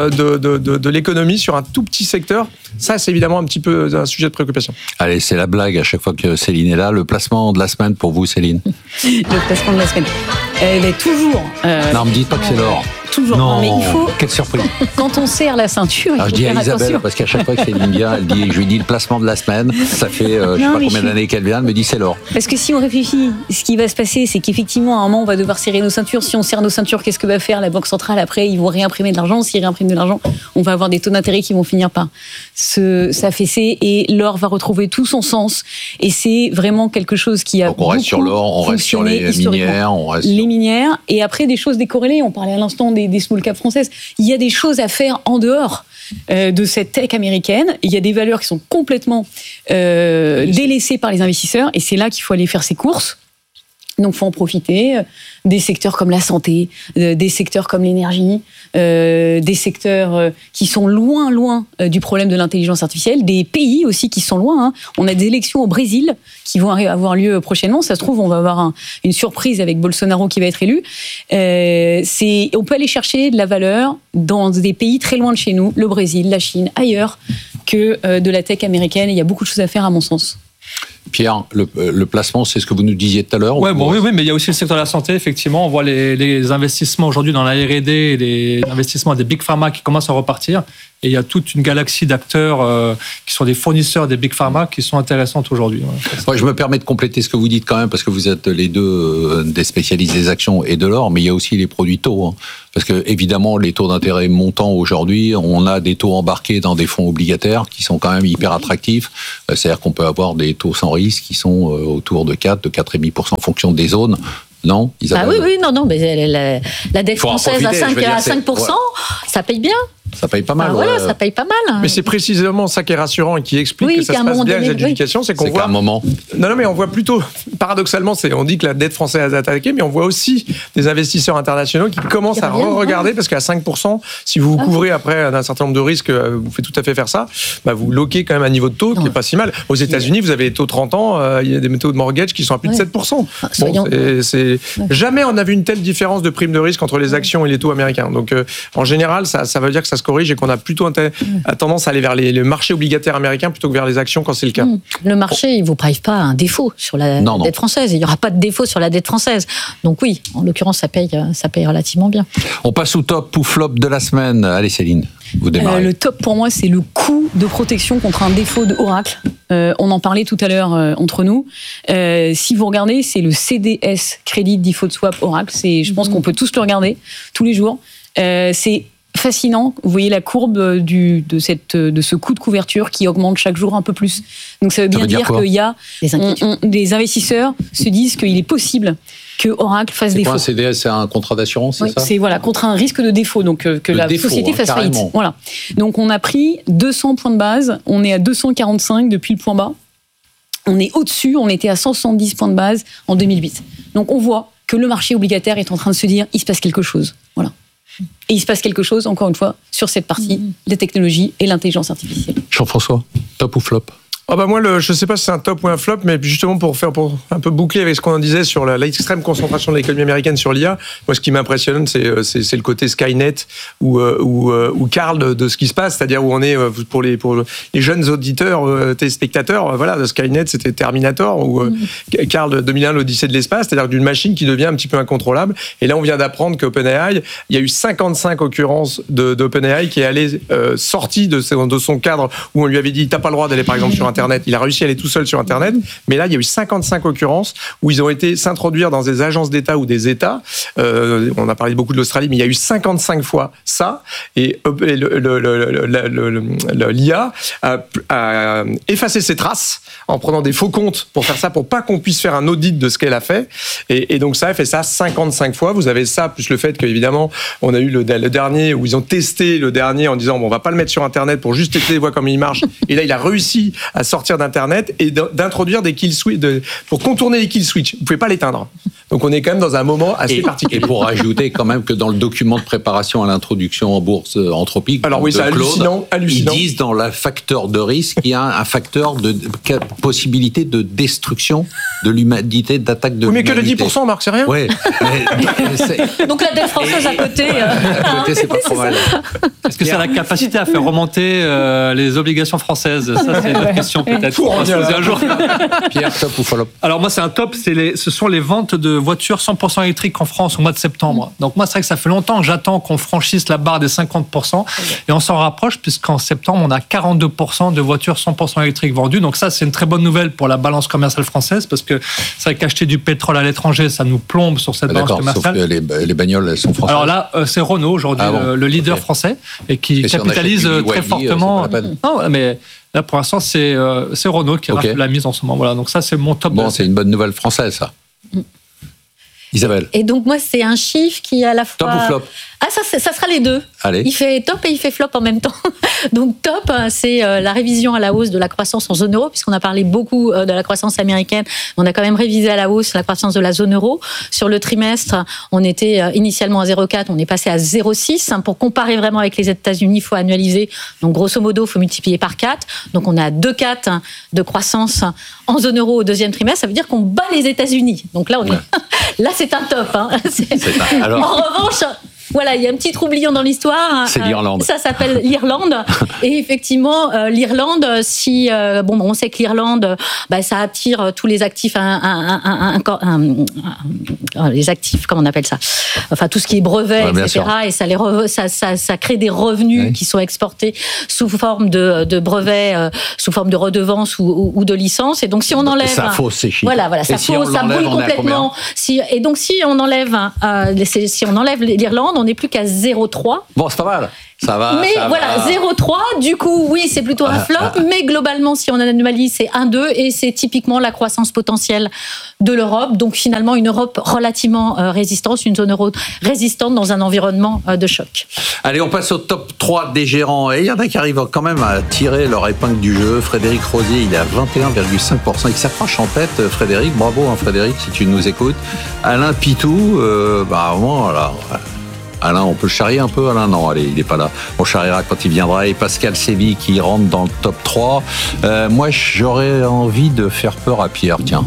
de l'économie sur un tout petit secteur. Ça, c'est évidemment un petit peu un sujet de préoccupation. Allez, c'est la blague à chaque fois que Céline est là. Le placement de la semaine pour vous, Céline ? Le placement de la semaine. Elle est toujours... Non, me dites pas que c'est l'or. Toujours. Non, mais il faut... Quelle surprise. Quand on serre la ceinture, il faut je dis faire à Isabelle, attention. parce qu'à chaque fois que Céline vient, je lui dis le placement de la semaine. Ça fait je sais pas combien d'années qu'elle vient, elle me dit c'est l'or. Parce que si on réfléchit, ce qui va se passer, c'est qu'effectivement, à un moment, on va devoir serrer nos ceintures. Si on serre nos ceintures, qu'est-ce que va faire la Banque centrale après ? Ils vont réimprimer de l'argent. S'ils réimpriment de l'argent, on va avoir des taux d'intérêt qui vont finir par s'affaisser et l'or va retrouver tout son sens. Et c'est vraiment quelque chose qui a Donc on reste sur l'or, on reste sur les minières, on reste les minières, et après des choses décorrélées. On parlait à l'instant des small cap françaises. Il y a des choses à faire en dehors de cette tech américaine. Il y a des valeurs qui sont complètement délaissées par les investisseurs, et c'est là qu'il faut aller faire ses courses. Donc, il faut en profiter. Des secteurs comme la santé, des secteurs comme l'énergie, des secteurs qui sont loin du problème de l'intelligence artificielle, des pays aussi qui sont loin. On a des élections au Brésil qui vont avoir lieu prochainement. Ça se trouve, on va avoir une surprise avec Bolsonaro qui va être élu. On peut aller chercher de la valeur dans des pays très loin de chez nous, le Brésil, la Chine, ailleurs, que de la tech américaine. Il y a beaucoup de choses à faire, à mon sens. Pierre, le placement, c'est ce que vous nous disiez tout à l'heure. Oui, mais il y a aussi le secteur de la santé, effectivement. On voit les investissements aujourd'hui dans la R&D et les investissements des big pharma qui commencent à repartir. Et il y a toute une galaxie d'acteurs qui sont des fournisseurs des big pharma qui sont intéressantes aujourd'hui. Moi, je me permets de compléter ce que vous dites quand même, parce que vous êtes les deux des spécialistes des actions et de l'or, mais il y a aussi les produits taux. Hein. Parce que, évidemment, les taux d'intérêt montant aujourd'hui, on a des taux embarqués dans des fonds obligataires qui sont quand même hyper attractifs. C'est-à-dire qu'on peut avoir des taux sans risque qui sont autour de 4, de 4,5% en fonction des zones. Non, Isabelle? Ah oui, non, mais la dette française à 5%, ça paye bien. Ça paye pas mal. Voilà, ça paye pas mal. Mais c'est précisément ça qui est rassurant et qui explique que ça se passe bien les adjudications, c'est qu'on voit. C'est qu'à un moment. Non, mais on voit plutôt, paradoxalement, on dit que la dette française a attaqué, mais on voit aussi des investisseurs internationaux qui commencent à regarder parce qu'à 5%, si vous vous couvrez après d'un certain nombre de risques, vous faites tout à fait faire ça, vous loquez quand même un niveau de taux qui est pas si mal. Aux États-Unis, vous avez les taux 30 ans, il y a des taux de mortgage qui sont à plus de 7%. Jamais on a vu une telle différence de prime de risque entre les actions et les taux américains. Donc, en général, ça veut dire que ça se corrige et qu'on a plutôt tendance à aller vers le marché obligataire américain plutôt que vers les actions quand c'est le cas. Le marché, il ne vous prive pas un défaut sur la dette française. Il n'y aura pas de défaut sur la dette française. Donc oui, en l'occurrence, ça paye relativement bien. On passe au top ou flop de la semaine. Allez Céline, vous démarrez. Le top pour moi, c'est le coût de protection contre un défaut de Oracle. On en parlait tout à l'heure entre nous. Si vous regardez, c'est le CDS, Credit Default Swap Oracle. Je pense qu'on peut tous le regarder tous les jours. C'est fascinant. Vous voyez la courbe de ce coût de couverture qui augmente chaque jour un peu plus. Donc ça veut bien dire qu'il y a des investisseurs se disent qu'il est possible que Oracle fasse défaut. Un CDS, c'est un contrat d'assurance, c'est ça ? C'est contre un risque de défaut, donc que la société fasse faillite. Voilà. Donc on a pris 200 points de base, on est à 245 depuis le point bas. On est au-dessus, on était à 170 points de base en 2008. Donc on voit que le marché obligataire est en train de se dire il se passe quelque chose. Voilà. Et il se passe quelque chose, encore une fois, sur cette partie, la technologie et l'intelligence artificielle. Jean-François, top ou flop ? Moi, je ne sais pas si c'est un top ou un flop, mais justement pour un peu boucler avec ce qu'on en disait sur l'extrême concentration de l'économie américaine sur l'IA, moi, ce qui m'impressionne, c'est le côté Skynet ou Carl de ce qui se passe, c'est-à-dire où on est pour les jeunes auditeurs, téléspectateurs. Voilà, Skynet, c'était Terminator ou Carl 2001, l'Odyssée de l'espace, c'est-à-dire d'une machine qui devient un petit peu incontrôlable. Et là, on vient d'apprendre qu'OpenAI, il y a eu 55 occurrences d'OpenAI qui est allé sorti de son cadre où on lui avait dit t'as pas le droit d'aller par exemple sur Internet. Il a réussi à aller tout seul sur Internet, mais là, il y a eu 55 occurrences où ils ont été s'introduire dans des agences d'État ou des États. On a parlé beaucoup de l'Australie, mais il y a eu 55 fois ça. Et l'IA a effacé ses traces en prenant des faux comptes pour faire ça, pour pas qu'on puisse faire un audit de ce qu'elle a fait. Et donc ça, elle fait ça 55 fois. Vous avez ça, plus le fait qu'évidemment, on a eu le dernier où ils ont testé le dernier en disant on va pas le mettre sur Internet pour juste tester, voir comment il marche. Et là, il a réussi à sortir d'Internet et d'introduire des kill switch pour contourner les kill switch. Vous pouvez pas l'éteindre. Donc on est quand même dans un moment assez particulier. Et pour ajouter quand même que dans le document de préparation à l'introduction en bourse Anthropic, alors oui, c'est hallucinant. Ils disent dans le facteur de risque, il y a un facteur de possibilité de destruction de l'humanité, d'attaque de l'humanité. Mais que le 10%, Marc, c'est rien. Ouais. Donc la dette française à côté. À côté, c'est pas trop mal. Est-ce que c'est la capacité à faire remonter les obligations françaises ? Ça, c'est une autre question peut-être. On va se poser un jour. Pierre, top ou flop ? Alors moi, c'est un top. Ce sont les ventes de voitures 100% électriques en France au mois de septembre. Donc moi, c'est vrai que ça fait longtemps que j'attends qu'on franchisse la barre des 50%. Et on s'en rapproche puisqu'en septembre, on a 42% de voitures 100% électriques vendues. Donc ça, c'est une très bonne nouvelle pour la balance commerciale française parce que c'est vrai qu'acheter du pétrole à l'étranger, ça nous plombe sur cette balance commerciale. Sauf que les bagnoles, elles sont françaises. Alors là, c'est Renault aujourd'hui, le leader français, et qui capitalise très fortement. Non, mais là, pour l'instant, c'est Renault qui a la mise en ce moment. Voilà, donc ça, c'est mon top. Bon, c'est une bonne nouvelle française, ça. Isabelle. Et donc moi, c'est un chiffre qui est à la fois... Top ou flop ? Ah, ça sera les deux. Allez. Il fait top et il fait flop en même temps. Donc top, c'est la révision à la hausse de la croissance en zone euro, puisqu'on a parlé beaucoup de la croissance américaine. On a quand même révisé à la hausse la croissance de la zone euro. Sur le trimestre, on était initialement à 0,4, on est passé à 0,6. Pour comparer vraiment avec les États-Unis, il faut annualiser. Donc grosso modo, il faut multiplier par 4. Donc on a 2,4 de croissance en zone euro au deuxième trimestre. Ça veut dire qu'on bat les États-Unis. Donc là, là c'est un top. Alors... En revanche... Voilà, il y a un petit troublion dans l'histoire. C'est l'Irlande. Ça s'appelle l'Irlande. Et effectivement, l'Irlande, si on sait que l'Irlande, ça attire tous les actifs, les actifs, comment on appelle ça ? Enfin, tout ce qui est brevets, etc. Et ça crée des revenus qui sont exportés sous forme de brevets, sous forme de redevances ou de licences. Et donc, si on enlève, ça fausse ces chiffres. Voilà, ça fausse, ça brûle complètement. Et donc, si on enlève l'Irlande, on n'est plus qu'à 0,3. Bon, c'est pas mal. Ça va. Mais ça voilà, va. 0,3, du coup, oui, c'est plutôt un flop, mais globalement, si on analyse, c'est 1,2, et c'est typiquement la croissance potentielle de l'Europe. Donc finalement, une Europe relativement résistante, une zone euro résistante dans un environnement de choc. Allez, on passe au top 3 des gérants. Et il y en a qui arrivent quand même à tirer leur épingle du jeu. Frédéric Rosier, il est à 21,5%. Il s'accroche en tête, Frédéric. Bravo, Frédéric, si tu nous écoutes. Alain Pitou, voilà. Alain, on peut le charrier un peu, Alain? Non, allez, il n'est pas là. On charriera quand il viendra. Et Pascal Séville qui rentre dans le top 3. Moi, j'aurais envie de faire peur à Pierre, tiens.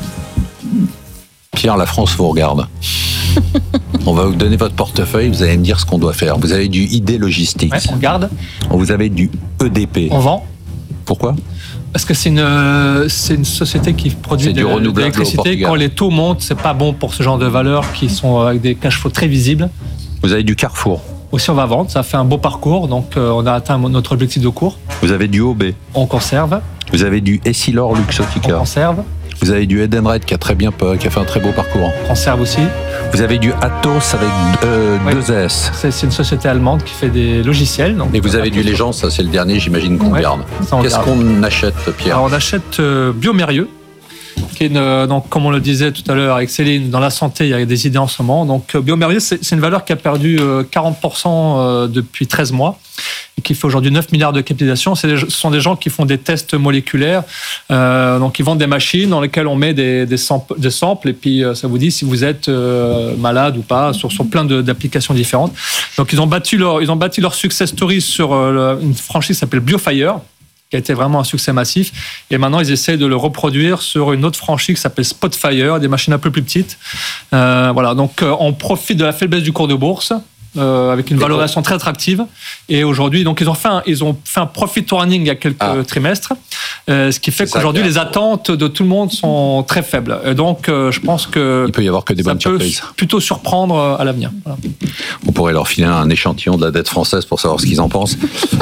Pierre, la France vous regarde. On va vous donner votre portefeuille, vous allez me dire ce qu'on doit faire. Vous avez du ID Logistics. Ouais, on garde. Vous avez du EDP. On vend. Pourquoi? Parce que c'est une société qui produit de l'électricité. Quand les taux montent, c'est pas bon pour ce genre de valeurs qui sont avec des cash flows très visibles. Vous avez du Carrefour. Aussi, on va vendre. Ça fait un beau parcours. Donc, on a atteint notre objectif de cours. Vous avez du OB. On conserve. Vous avez du Essilor Luxottica. On conserve. Vous avez du Edenred qui a fait un très beau parcours. On conserve aussi. Vous avez du Atos avec 2 S. C'est une société allemande qui fait des logiciels. Donc, et vous avez du Legend, ça c'est le dernier, j'imagine qu'on garde. Qu'est-ce qu'on achète, Pierre? Alors, on achète Biomérieux, qui est donc, comme on le disait tout à l'heure avec Céline, dans la santé, il y a des idées en ce moment. Donc, Biomérieux, c'est une valeur qui a perdu 40% depuis 13 mois et qui fait aujourd'hui 9 milliards de capitalisation. Ce sont des gens qui font des tests moléculaires. Donc, ils vendent des machines dans lesquelles on met des samples et puis ça vous dit si vous êtes malade ou pas sur plein d'applications différentes. Donc, ils ont bâti leur success story sur une franchise qui s'appelle BioFire, qui a été vraiment un succès massif. Et maintenant, ils essaient de le reproduire sur une autre franchise qui s'appelle Spotfire, des machines un peu plus petites. Voilà, donc on profite de la faiblesse du cours de bourse, avec une valorisation très attractive. Et aujourd'hui, donc ils ont fait un profit warning il y a quelques trimestres, ce qui fait qu'aujourd'hui, les attentes de tout le monde sont très faibles. Et donc, je pense que il peut y avoir que des bonnes surprises. Plutôt surprendre à l'avenir. Voilà. On pourrait leur filer un échantillon de la dette française pour savoir ce qu'ils en pensent.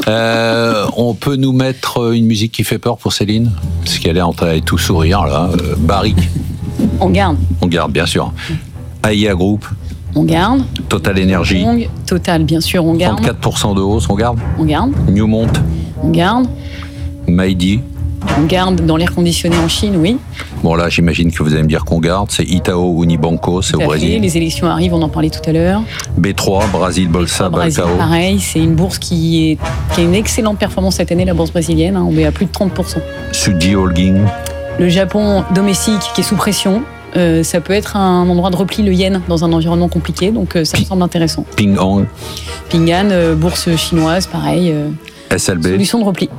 On peut nous mettre une musique qui fait peur pour Céline, parce qu'elle est en train de tout sourire là. Barrick. On garde. On garde, bien sûr. AIA Group. On garde. Total Énergie. Total, bien sûr, on garde. 34% de hausse, on garde. On garde. Newmont. On garde. Maïdi. On garde dans l'air conditionné en Chine, oui. Bon là, j'imagine que vous allez me dire qu'on garde. C'est Itaú Unibanco, c'est au Brésil. Les élections arrivent, on en parlait tout à l'heure. B3, Brasil Bolsa, Balcao. Pareil, c'est une bourse qui a une excellente performance cette année, la bourse brésilienne. On est à plus de 30%. Suji Holding. Le Japon domestique qui est sous pression. Ça peut être un endroit de repli, le yen, dans un environnement compliqué, donc ça me semble intéressant. Ping An. Ping An, bourse chinoise, pareil. SLB. Solution de repli.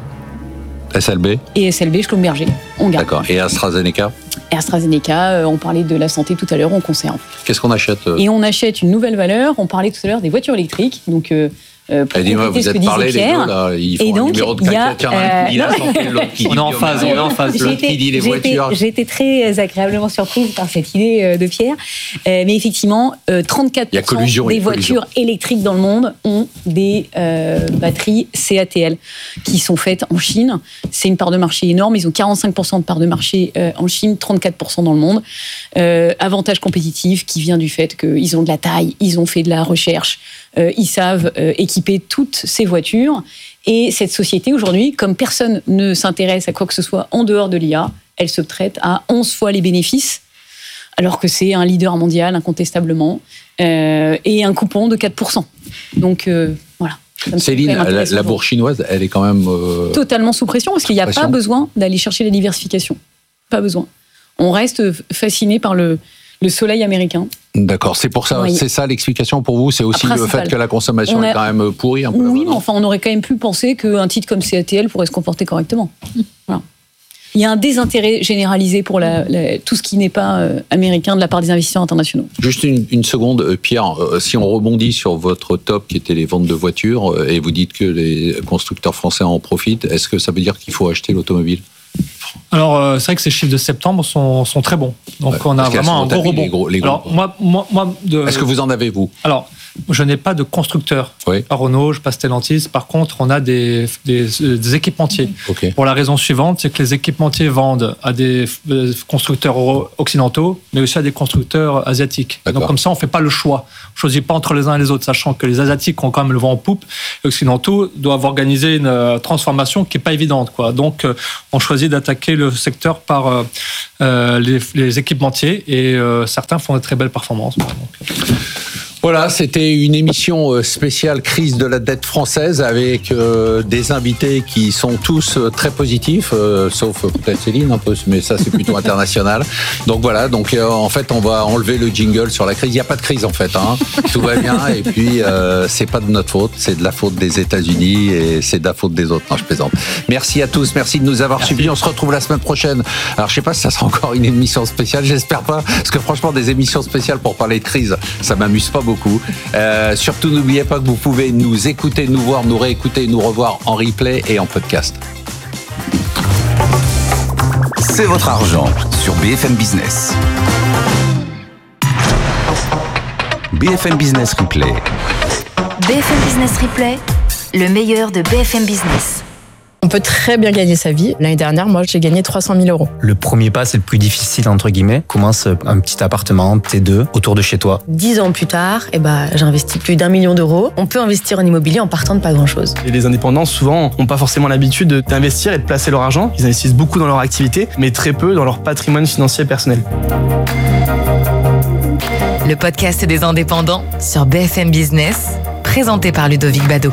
SLB. Et SLB, Schlumberger, on garde. D'accord. Et AstraZeneca. AstraZeneca, on parlait de la santé tout à l'heure, on conserve. Qu'est-ce qu'on achète? Et on achète une nouvelle valeur, on parlait tout à l'heure des voitures électriques, donc... dis-moi, vous êtes parlé les deux là, il faut un numéro de quelqu'un qui la santé, l'autre qui dit on est en phase, l'autre qui dit les voitures. J'ai été très agréablement surprise par cette idée de Pierre, mais effectivement, 34% des voitures électriques dans le monde ont des batteries CATL qui sont faites en Chine. C'est une part de marché énorme, ils ont 45% de part de marché en Chine, 34% dans le monde. Avantage compétitif qui vient du fait qu'ils ont de la taille, ils ont fait de la recherche, ils savent équiper toutes ces voitures. Et cette société, aujourd'hui, comme personne ne s'intéresse à quoi que ce soit en dehors de l'IA, elle se traite à 11 fois les bénéfices, alors que c'est un leader mondial, incontestablement, et un coupon de 4%. Donc, voilà. Céline, la bourse chinoise, elle est quand même... totalement sous pression, parce qu'il n'y a pas besoin d'aller chercher la diversification. Pas besoin. On reste fasciné par le soleil américain. D'accord, c'est pour ça, oui. C'est ça l'explication pour vous, c'est aussi le fait que la consommation est quand même pourrie un peu. Oui, mais enfin, on aurait quand même pu penser qu'un titre comme CATL pourrait se comporter correctement. Voilà. il y a un désintérêt généralisé pour tout ce qui n'est pas américain de la part des investisseurs internationaux. Juste une seconde, Pierre, si on rebondit sur votre top qui était les ventes de voitures, et vous dites que les constructeurs français en profitent, est-ce que ça veut dire qu'il faut acheter l'automobile ? Alors, c'est vrai que ces chiffres de septembre sont très bons. Donc, on a vraiment un gros rebond. Alors, est-ce que vous en avez, vous ? Alors, je n'ai pas de constructeur. Oui. Pas Renault, je pas Stellantis. Par contre, on a des équipementiers. Okay. Pour la raison suivante, c'est que les équipementiers vendent à des constructeurs occidentaux, mais aussi à des constructeurs asiatiques. Donc, comme ça, on ne fait pas le choix. On ne choisit pas entre les uns et les autres, sachant que les asiatiques ont quand même le vent en poupe. Les occidentaux doivent organiser une transformation qui n'est pas évidente, quoi. Donc, on choisit d'attaquer le secteur par les équipementiers et certains font de très belles performances. Voilà, c'était une émission spéciale crise de la dette française avec des invités qui sont tous très positifs, sauf peut-être Céline un peu, mais ça c'est plutôt international. Donc voilà, en fait on va enlever le jingle sur la crise. Il n'y a pas de crise en fait, hein. Tout va bien et puis c'est pas de notre faute, c'est de la faute des États-Unis et c'est de la faute des autres. Non, je plaisante. Merci à tous, merci de nous avoir suivis. On se retrouve la semaine prochaine. Alors je sais pas si ça sera encore une émission spéciale, j'espère pas, parce que franchement des émissions spéciales pour parler de crise, ça m'amuse pas beaucoup. Surtout n'oubliez pas que vous pouvez nous écouter, nous voir, nous réécouter, nous revoir en replay et en podcast. C'est votre argent sur BFM Business. BFM Business Replay. BFM Business Replay, le meilleur de BFM Business. On peut très bien gagner sa vie. L'année dernière, moi, j'ai gagné 300 000 euros. Le premier pas, c'est le plus difficile, entre guillemets. Commence un petit appartement, T2, autour de chez toi. 10 ans plus tard, j'ai investi plus d'1 million d'euros. On peut investir en immobilier en partant de pas grand-chose. Et les indépendants, souvent, n'ont pas forcément l'habitude d'investir et de placer leur argent. Ils investissent beaucoup dans leur activité, mais très peu dans leur patrimoine financier personnel. Le podcast des indépendants sur BFM Business, présenté par Ludovic Bado.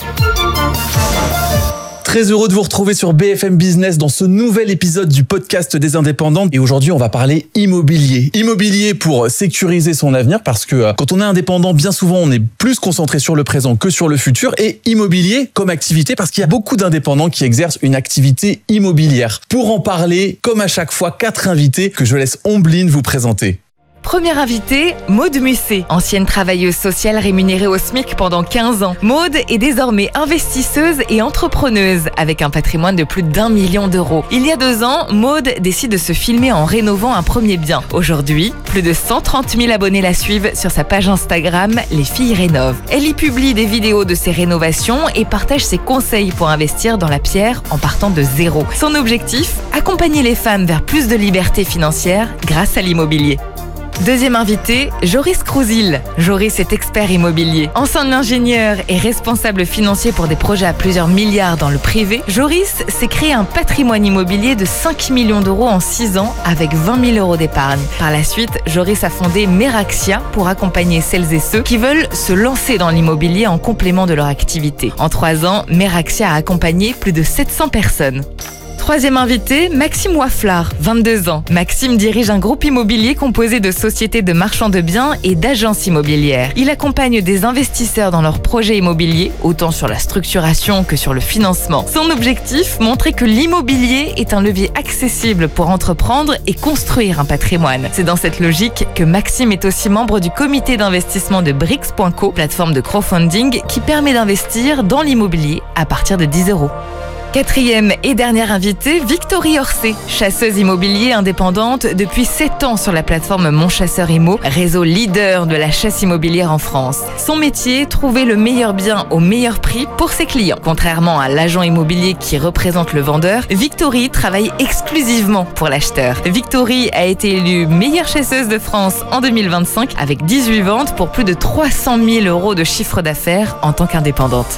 Très heureux de vous retrouver sur BFM Business dans ce nouvel épisode du podcast des indépendants. Et aujourd'hui, on va parler immobilier. Immobilier pour sécuriser son avenir, parce que quand on est indépendant, bien souvent, on est plus concentré sur le présent que sur le futur. Et immobilier comme activité, parce qu'il y a beaucoup d'indépendants qui exercent une activité immobilière. Pour en parler, comme à chaque fois, 4 invités que je laisse Ombline vous présenter. Première invitée, Maude Musset, ancienne travailleuse sociale rémunérée au SMIC pendant 15 ans. Maude est désormais investisseuse et entrepreneuse avec un patrimoine de plus d'1 million d'euros. Il y a 2 ans, Maude décide de se filmer en rénovant un premier bien. Aujourd'hui, plus de 130 000 abonnés la suivent sur sa page Instagram Les Filles Rénovent. Elle y publie des vidéos de ses rénovations et partage ses conseils pour investir dans la pierre en partant de zéro. Son objectif, accompagner les femmes vers plus de liberté financière grâce à l'immobilier. Deuxième invité, Joris Crouzil. Joris est expert immobilier. Ancien ingénieur et responsable financier pour des projets à plusieurs milliards dans le privé, Joris s'est créé un patrimoine immobilier de 5 millions d'euros en 6 ans avec 20 000 euros d'épargne. Par la suite, Joris a fondé Meraxia pour accompagner celles et ceux qui veulent se lancer dans l'immobilier en complément de leur activité. En 3 ans, Meraxia a accompagné plus de 700 personnes. Troisième invité, Maxime Waflard, 22 ans. Maxime dirige un groupe immobilier composé de sociétés de marchands de biens et d'agences immobilières. Il accompagne des investisseurs dans leurs projets immobiliers, autant sur la structuration que sur le financement. Son objectif, montrer que l'immobilier est un levier accessible pour entreprendre et construire un patrimoine. C'est dans cette logique que Maxime est aussi membre du comité d'investissement de Brix.co, plateforme de crowdfunding qui permet d'investir dans l'immobilier à partir de 10 euros. Quatrième et dernière invitée, Victorie Orsay, chasseuse immobilier indépendante depuis 7 ans sur la plateforme Mon Chasseur Immo, réseau leader de la chasse immobilière en France. Son métier, trouver le meilleur bien au meilleur prix pour ses clients. Contrairement à l'agent immobilier qui représente le vendeur, Victorie travaille exclusivement pour l'acheteur. Victorie a été élue meilleure chasseuse de France en 2025 avec 18 ventes pour plus de 300 000 euros de chiffre d'affaires en tant qu'indépendante.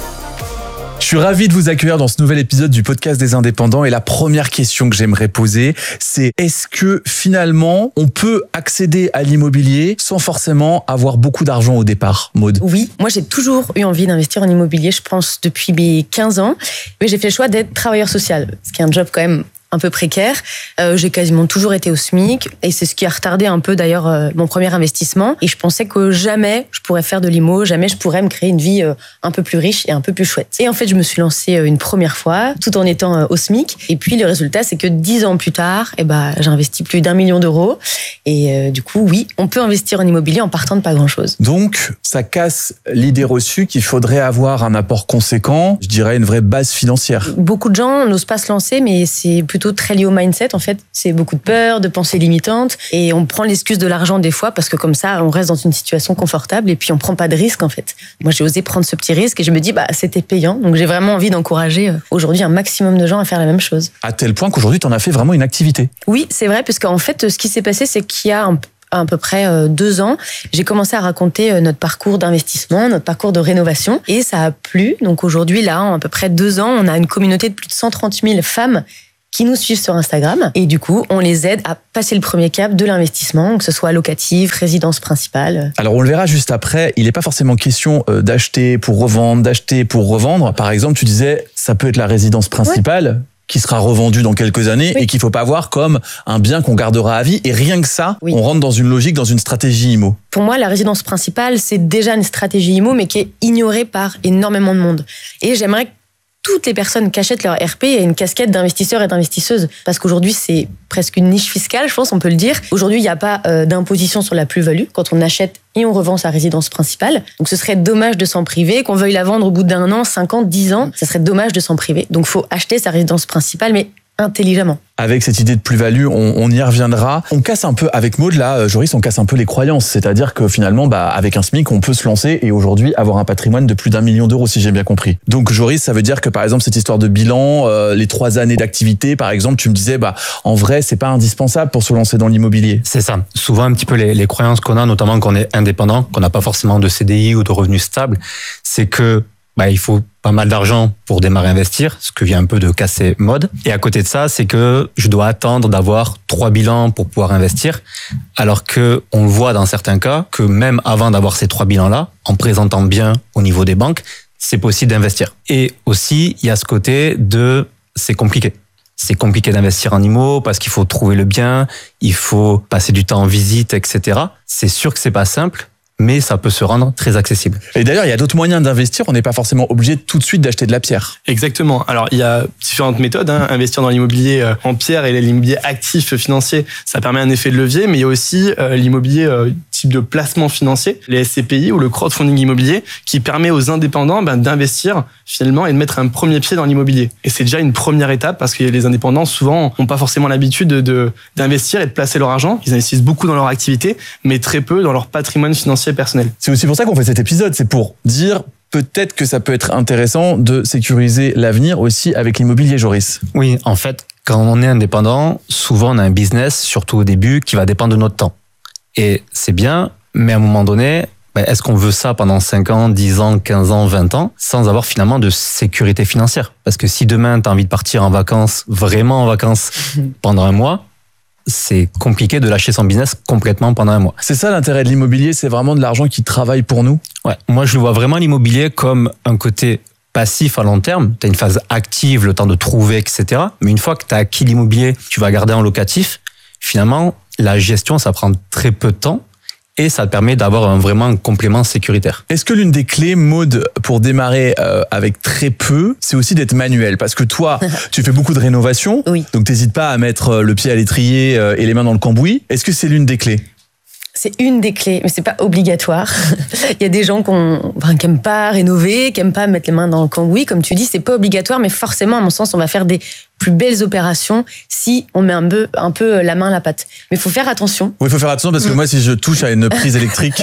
Je suis ravi de vous accueillir dans ce nouvel épisode du podcast des indépendants et la première question que j'aimerais poser, c'est est-ce que finalement on peut accéder à l'immobilier sans forcément avoir beaucoup d'argent au départ, Maude ? Oui, moi j'ai toujours eu envie d'investir en immobilier, je pense depuis mes 15 ans, mais j'ai fait le choix d'être travailleur social, ce qui est un job quand même un peu précaire. J'ai quasiment toujours été au SMIC et c'est ce qui a retardé un peu d'ailleurs mon premier investissement. Et je pensais que jamais je pourrais faire de l'IMO, jamais je pourrais me créer une vie un peu plus riche et un peu plus chouette. Et en fait, je me suis lancée une première fois tout en étant au SMIC. Et puis le résultat, c'est que 10 ans plus tard, j'ai investi plus d'1 million d'euros. Et du coup, oui, on peut investir en immobilier en partant de pas grand-chose. Donc, ça casse l'idée reçue qu'il faudrait avoir un apport conséquent, je dirais une vraie base financière. Beaucoup de gens n'osent pas se lancer, mais c'est plutôt très lié au mindset. En fait, c'est beaucoup de peur, de pensées limitantes, et on prend l'excuse de l'argent des fois parce que comme ça, on reste dans une situation confortable et puis on prend pas de risque en fait. Moi, j'ai osé prendre ce petit risque et je me dis c'était payant. Donc j'ai vraiment envie d'encourager aujourd'hui un maximum de gens à faire la même chose. À tel point qu'aujourd'hui, tu en as fait vraiment une activité. Oui, c'est vrai, puisqu'en fait, ce qui s'est passé, c'est qu'il y a à peu près 2 ans, j'ai commencé à raconter notre parcours d'investissement, notre parcours de rénovation, et ça a plu. Donc aujourd'hui, là, en à peu près 2 ans, on a une communauté de plus de 130 000 femmes qui nous suivent sur Instagram. Et du coup, on les aide à passer le premier cap de l'investissement, que ce soit locatif, résidence principale. Alors, on le verra juste après. Il n'est pas forcément question d'acheter pour revendre, d'acheter pour revendre. Par exemple, tu disais, ça peut être la résidence principale. Ouais. Qui sera revendu dans quelques années et qu'il faut pas voir comme un bien qu'on gardera à vie. Et rien que ça, on rentre dans une logique, dans une stratégie IMO. Pour moi, la résidence principale, c'est déjà une stratégie IMO, mais qui est ignorée par énormément de monde. Et j'aimerais que toutes les personnes qui achètent leur RP aient une casquette d'investisseurs et d'investisseuses. Parce qu'aujourd'hui, c'est presque une niche fiscale, je pense, on peut le dire. Aujourd'hui, il n'y a pas d'imposition sur la plus-value quand on achète et on revend sa résidence principale. Donc ce serait dommage de s'en priver, qu'on veuille la vendre au bout d'1 an, 5 ans, 10 ans. Ça serait dommage de s'en priver. Donc il faut acheter sa résidence principale, mais intelligemment. Avec cette idée de plus-value, on y reviendra. On casse un peu, avec Maud, là, Joris, on casse un peu les croyances. C'est-à-dire que finalement, avec un SMIC, on peut se lancer et aujourd'hui avoir un patrimoine de plus d'1 million d'euros, si j'ai bien compris. Donc, Joris, ça veut dire que, par exemple, cette histoire de bilan, les 3 années d'activité, par exemple, tu me disais, en vrai, c'est pas indispensable pour se lancer dans l'immobilier. C'est ça. Souvent, un petit peu les croyances qu'on a, notamment quand on est indépendant, qu'on n'a pas forcément de CDI ou de revenus stables, c'est que il faut pas mal d'argent pour démarrer à investir, ce que vient un peu de casser Maud. Et à côté de ça, c'est que je dois attendre d'avoir 3 bilans pour pouvoir investir, alors que on le voit dans certains cas que même avant d'avoir ces 3 bilans-là, en présentant bien au niveau des banques, c'est possible d'investir. Et aussi, il y a ce côté de c'est compliqué. C'est compliqué d'investir en IMO parce qu'il faut trouver le bien, il faut passer du temps en visite, etc. C'est sûr que c'est pas simple, mais ça peut se rendre très accessible. Et d'ailleurs, il y a d'autres moyens d'investir. On n'est pas forcément obligé tout de suite d'acheter de la pierre. Exactement. Alors, il y a différentes méthodes. Investir dans l'immobilier en pierre et l'immobilier actif financier, ça permet un effet de levier, mais il y a aussi l'immobilier type de placement financier, les SCPI ou le crowdfunding immobilier, qui permet aux indépendants d'investir finalement et de mettre un premier pied dans l'immobilier. Et c'est déjà une première étape parce que les indépendants, souvent, n'ont pas forcément l'habitude d'investir et de placer leur argent. Ils investissent beaucoup dans leur activité, mais très peu dans leur patrimoine financier personnel. C'est aussi pour ça qu'on fait cet épisode, c'est pour dire peut-être que ça peut être intéressant de sécuriser l'avenir aussi avec l'immobilier, Joris. Oui, en fait, quand on est indépendant, souvent on a un business, surtout au début, qui va dépendre de notre temps. Et c'est bien, mais à un moment donné, est-ce qu'on veut ça pendant 5 ans, 10 ans, 15 ans, 20 ans, sans avoir finalement de sécurité financière? Parce que si demain, tu as envie de partir en vacances, vraiment en vacances, pendant 1 mois, c'est compliqué de lâcher son business complètement pendant 1 mois. C'est ça l'intérêt de l'immobilier, c'est vraiment de l'argent qui travaille pour nous? Ouais, moi je vois vraiment l'immobilier comme un côté passif à long terme. Tu as une phase active, le temps de trouver, etc. Mais une fois que tu as acquis l'immobilier, tu vas garder en locatif, finalement, la gestion, ça prend très peu de temps. Et ça te permet d'avoir vraiment un complément sécuritaire. Est-ce que l'une des clés, Maud, pour démarrer avec très peu, c'est aussi d'être manuel? Parce que toi, tu fais beaucoup de rénovation, oui. Donc t'hésites pas à mettre le pied à l'étrier et les mains dans le cambouis. Est-ce que c'est l'une des clés? C'est une des clés, mais c'est pas obligatoire. Il y a des gens qui aiment pas rénover, qui aiment pas mettre les mains dans le cambouis. Comme tu dis, c'est pas obligatoire, mais forcément, à mon sens, on va faire des plus belles opérations si on met un peu la main à la pâte. Mais il faut faire attention. Oui, il faut faire attention parce que moi, si je touche à une prise électrique,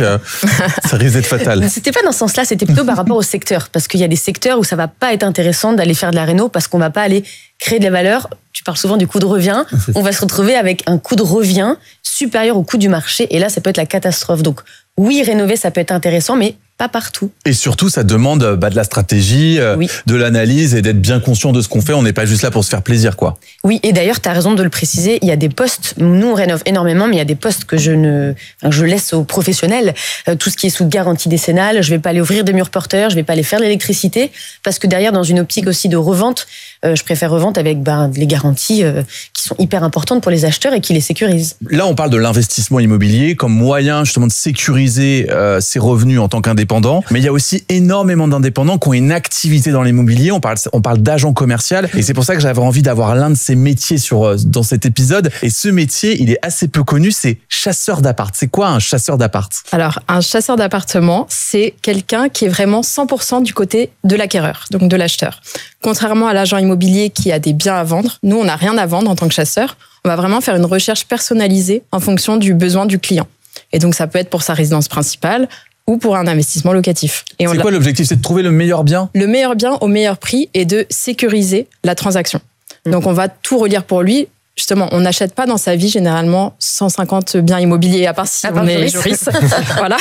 ça risque d'être fatal. C'était pas dans ce sens-là, c'était plutôt par rapport au secteur. Parce qu'il y a des secteurs où ça va pas être intéressant d'aller faire de la réno parce qu'on va pas aller créer de la valeur. Tu parles souvent du coût de revient. On va se retrouver avec un coût de revient supérieur au coût du marché. Et là, ça peut être la catastrophe. Donc, oui, rénover, ça peut être intéressant, mais pas partout. Et surtout, ça demande de la stratégie, oui. De l'analyse et d'être bien conscient de ce qu'on fait. On n'est pas juste là pour se faire plaisir, quoi. Oui, et d'ailleurs, tu as raison de le préciser. Il y a des postes, nous on rénove énormément, mais il y a des postes que je laisse aux professionnels. Tout ce qui est sous garantie décennale, je vais pas aller ouvrir des murs porteurs, je vais pas aller faire l'électricité, parce que derrière, dans une optique aussi de revente, je préfère revente avec les garanties qui sont hyper importantes pour les acheteurs et qui les sécurisent. Là, on parle de l'investissement immobilier comme moyen justement de sécuriser ses revenus en tant qu'indépendant. Mais il y a aussi énormément d'indépendants qui ont une activité dans l'immobilier. On parle d'agent commercial. Et c'est pour ça que j'avais envie d'avoir l'un de ces métiers dans cet épisode. Et ce métier, il est assez peu connu, c'est chasseur d'appart. C'est quoi un chasseur d'appart ? Alors, un chasseur d'appartement, c'est quelqu'un qui est vraiment 100% du côté de l'acquéreur, donc de l'acheteur. Contrairement à l'agent immobilier qui a des biens à vendre, nous, on n'a rien à vendre en tant que chasseur. On va vraiment faire une recherche personnalisée en fonction du besoin du client. Et donc, ça peut être pour sa résidence principale ou pour un investissement locatif. Et c'est quoi l'objectif ? C'est de trouver le meilleur bien ? Le meilleur bien au meilleur prix et de sécuriser la transaction. Donc, on va tout relire pour lui. Justement, on n'achète pas dans sa vie généralement 150 biens immobiliers, à part si on est juriste. Voilà.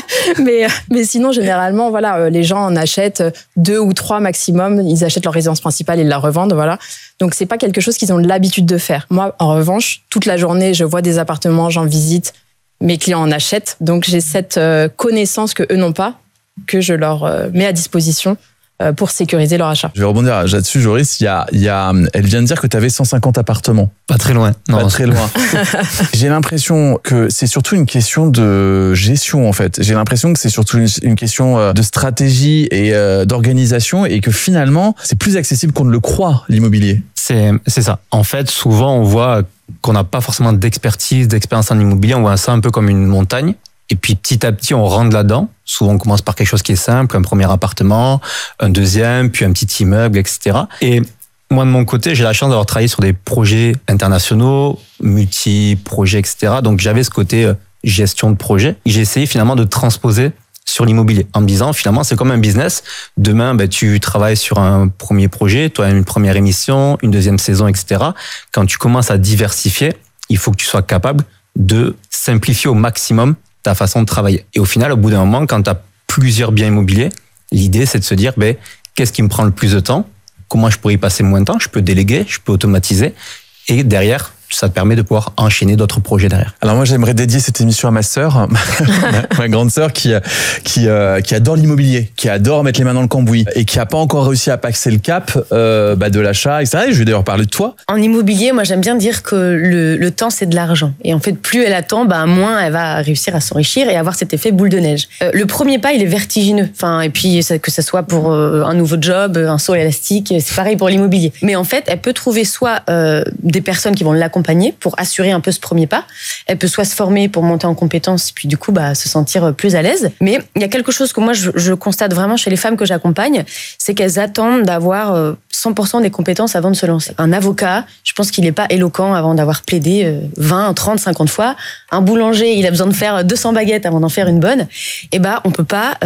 Mais sinon, généralement, voilà, les gens en achètent 2 ou 3 maximum. Ils achètent leur résidence principale, ils la revendent, voilà. Donc, c'est pas quelque chose qu'ils ont l'habitude de faire. Moi, en revanche, toute la journée, je vois des appartements, j'en visite, mes clients en achètent. Donc, j'ai cette connaissance que eux n'ont pas, que je leur mets à disposition pour sécuriser leur achat. Je vais rebondir là-dessus, Joris. Elle vient de dire que tu avais 150 appartements. Pas très loin. Non, pas très loin. J'ai l'impression que c'est surtout une question de gestion, en fait. J'ai l'impression que c'est surtout une question de stratégie et d'organisation et que finalement, c'est plus accessible qu'on ne le croit, l'immobilier. C'est ça. En fait, souvent, on voit qu'on n'a pas forcément d'expérience en immobilier. On voit ça un peu comme une montagne. Et puis petit à petit, on rentre là-dedans. Souvent, on commence par quelque chose qui est simple, un premier appartement, un deuxième, puis un petit immeuble, etc. Et moi, de mon côté, j'ai la chance d'avoir travaillé sur des projets internationaux, multi-projets, etc. Donc, j'avais ce côté gestion de projet. J'ai essayé finalement de transposer sur l'immobilier en me disant, finalement, c'est comme un business. Demain, tu travailles sur un premier projet, tu as une première émission, une deuxième saison, etc. Quand tu commences à diversifier, il faut que tu sois capable de simplifier au maximum ta façon de travailler. Et au final, au bout d'un moment, quand tu as plusieurs biens immobiliers, l'idée, c'est de se dire, qu'est-ce qui me prend le plus de temps ? Comment je pourrais y passer moins de temps ? Je peux déléguer, je peux automatiser. Et derrière, ça te permet de pouvoir enchaîner d'autres projets derrière. Alors moi, j'aimerais dédier cette émission à ma sœur, ma grande sœur qui adore l'immobilier, qui adore mettre les mains dans le cambouis et qui a pas encore réussi à passer le cap de l'achat, etc. Et je vais d'ailleurs parler de toi. En immobilier, moi, j'aime bien dire que le temps, c'est de l'argent. Et en fait, plus elle attend, moins elle va réussir à s'enrichir et avoir cet effet boule de neige. Le premier pas, il est vertigineux. Et puis, que ça soit pour un nouveau job, un saut élastique, c'est pareil pour l'immobilier. Mais en fait, elle peut trouver soit des personnes qui vont l'accompagner pour assurer un peu ce premier pas. Elle peut soit se former pour monter en compétences, puis du coup se sentir plus à l'aise. Mais il y a quelque chose que moi je constate vraiment chez les femmes que j'accompagne, c'est qu'elles attendent d'avoir 100% des compétences avant de se lancer. Un avocat, je pense qu'il n'est pas éloquent avant d'avoir plaidé 20, 30, 50 fois. Un boulanger, il a besoin de faire 200 baguettes avant d'en faire une bonne. Et on peut pas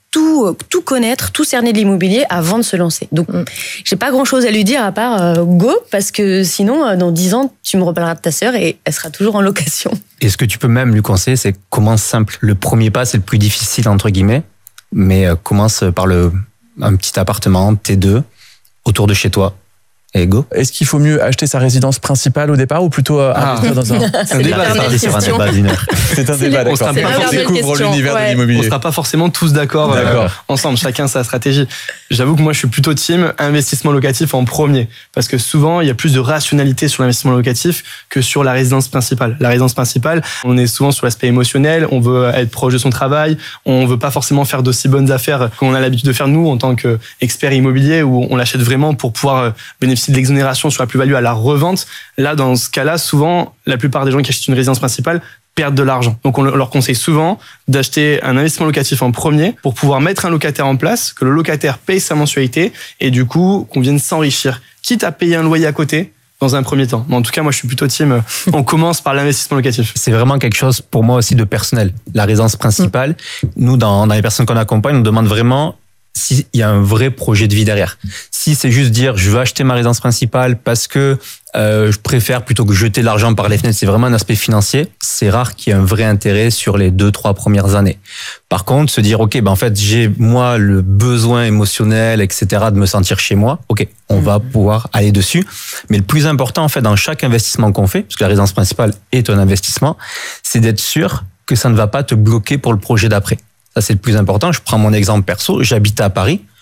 tout connaître, tout cerner de l'immobilier avant de se lancer. Donc, j'ai pas grand-chose à lui dire à part go, parce que sinon, dans 10 ans, tu me reparleras de ta sœur et elle sera toujours en location. Et ce que tu peux même lui conseiller, c'est commence simple. Le premier pas, c'est le plus difficile, entre guillemets, mais commence par un petit appartement, T2, autour de chez toi. Et go. Est-ce qu'il faut mieux acheter sa résidence principale au départ ou plutôt investir dans un... C'est un débat, sur un débat d'une heure. C'est un débat, d'accord. On découvre l'univers de l'immobilier. On ne sera pas forcément tous d'accord ensemble, chacun sa stratégie. J'avoue que moi, je suis plutôt team investissement locatif en premier. Parce que souvent, il y a plus de rationalité sur l'investissement locatif que sur la résidence principale. La résidence principale, on est souvent sur l'aspect émotionnel, on veut être proche de son travail, on ne veut pas forcément faire d'aussi bonnes affaires qu'on a l'habitude de faire nous en tant qu'experts immobiliers, où on l'achète vraiment pour pouvoir bénéficier de l'exonération sur la plus-value à la revente. Là, dans ce cas-là, souvent, la plupart des gens qui achètent une résidence principale perdent de l'argent. Donc, on leur conseille souvent d'acheter un investissement locatif en premier pour pouvoir mettre un locataire en place, que le locataire paye sa mensualité et du coup, qu'on vienne s'enrichir, quitte à payer un loyer à côté dans un premier temps. Mais en tout cas, moi, je suis plutôt team, on commence par l'investissement locatif. C'est vraiment quelque chose, pour moi aussi, de personnel. La résidence principale, nous, dans les personnes qu'on accompagne, on demande vraiment s'il y a un vrai projet de vie derrière. Si c'est juste dire je veux acheter ma résidence principale parce que je préfère plutôt que jeter l'argent par les fenêtres, c'est vraiment un aspect financier, c'est rare qu'il y ait un vrai intérêt sur les 2-3 premières années. Par contre, se dire ok, en fait j'ai moi le besoin émotionnel, etc. de me sentir chez moi, ok, on va pouvoir aller dessus. Mais le plus important en fait dans chaque investissement qu'on fait, parce que la résidence principale est un investissement, c'est d'être sûr que ça ne va pas te bloquer pour le projet d'après. Ça, c'est le plus important. Je prends mon exemple perso. J'habitais à Paris.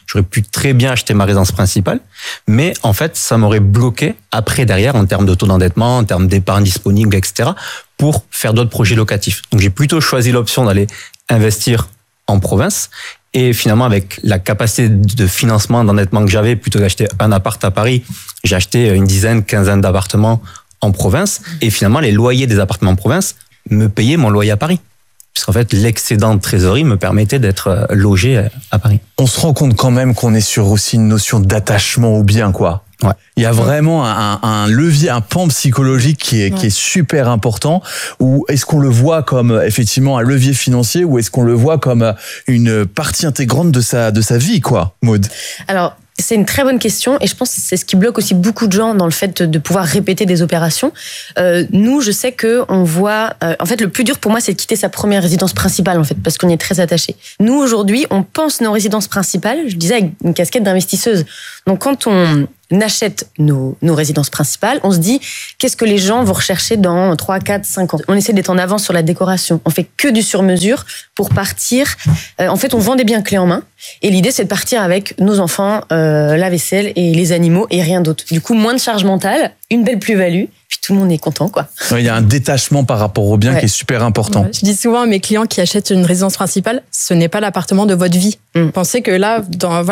J'aurais pu très bien acheter ma résidence principale, mais en fait, ça m'aurait bloqué après, derrière, en termes de taux d'endettement, en termes d'épargne disponible, etc., pour faire d'autres projets locatifs. Donc, j'ai plutôt choisi l'option d'aller investir en province. Et finalement, avec la capacité de financement, d'endettement que j'avais, plutôt d'acheter un appart à Paris, j'ai acheté une dizaine, quinzaine d'appartements en province. Et finalement, les loyers des appartements en province me payaient mon loyer à Paris. Puisqu'en fait, l'excédent de trésorerie me permettait d'être logé à Paris. On se rend compte quand même qu'on est sur aussi une notion d'attachement au bien, quoi. Ouais. Il y a vraiment un levier, un pan psychologique qui est super important. Ou est-ce qu'on le voit comme effectivement un levier financier, ou est-ce qu'on le voit comme une partie intégrante de sa vie, quoi, Maud? Alors, c'est une très bonne question et je pense que c'est ce qui bloque aussi beaucoup de gens dans le fait de pouvoir répéter des opérations. Nous, je sais que on voit. En fait, le plus dur pour moi, c'est de quitter sa première résidence principale, en fait, parce qu'on y est très attaché. Nous, aujourd'hui, on pense nos résidences principales. Je disais avec une casquette d'investisseuse. Donc, quand on achète nos résidences principales, on se dit qu'est-ce que les gens vont rechercher dans 3, 4, 5 ans. On essaie d'être en avance sur la décoration. On fait que du sur-mesure pour partir. En fait, on vend des biens clés en main. Et l'idée, c'est de partir avec nos enfants, la vaisselle et les animaux et rien d'autre. Du coup, moins de charge mentale, une belle plus-value. Puis tout le monde est content, quoi. Il y a un détachement par rapport au bien qui est super important. Je dis souvent à mes clients qui achètent une résidence principale, ce n'est pas l'appartement de votre vie. Pensez que là,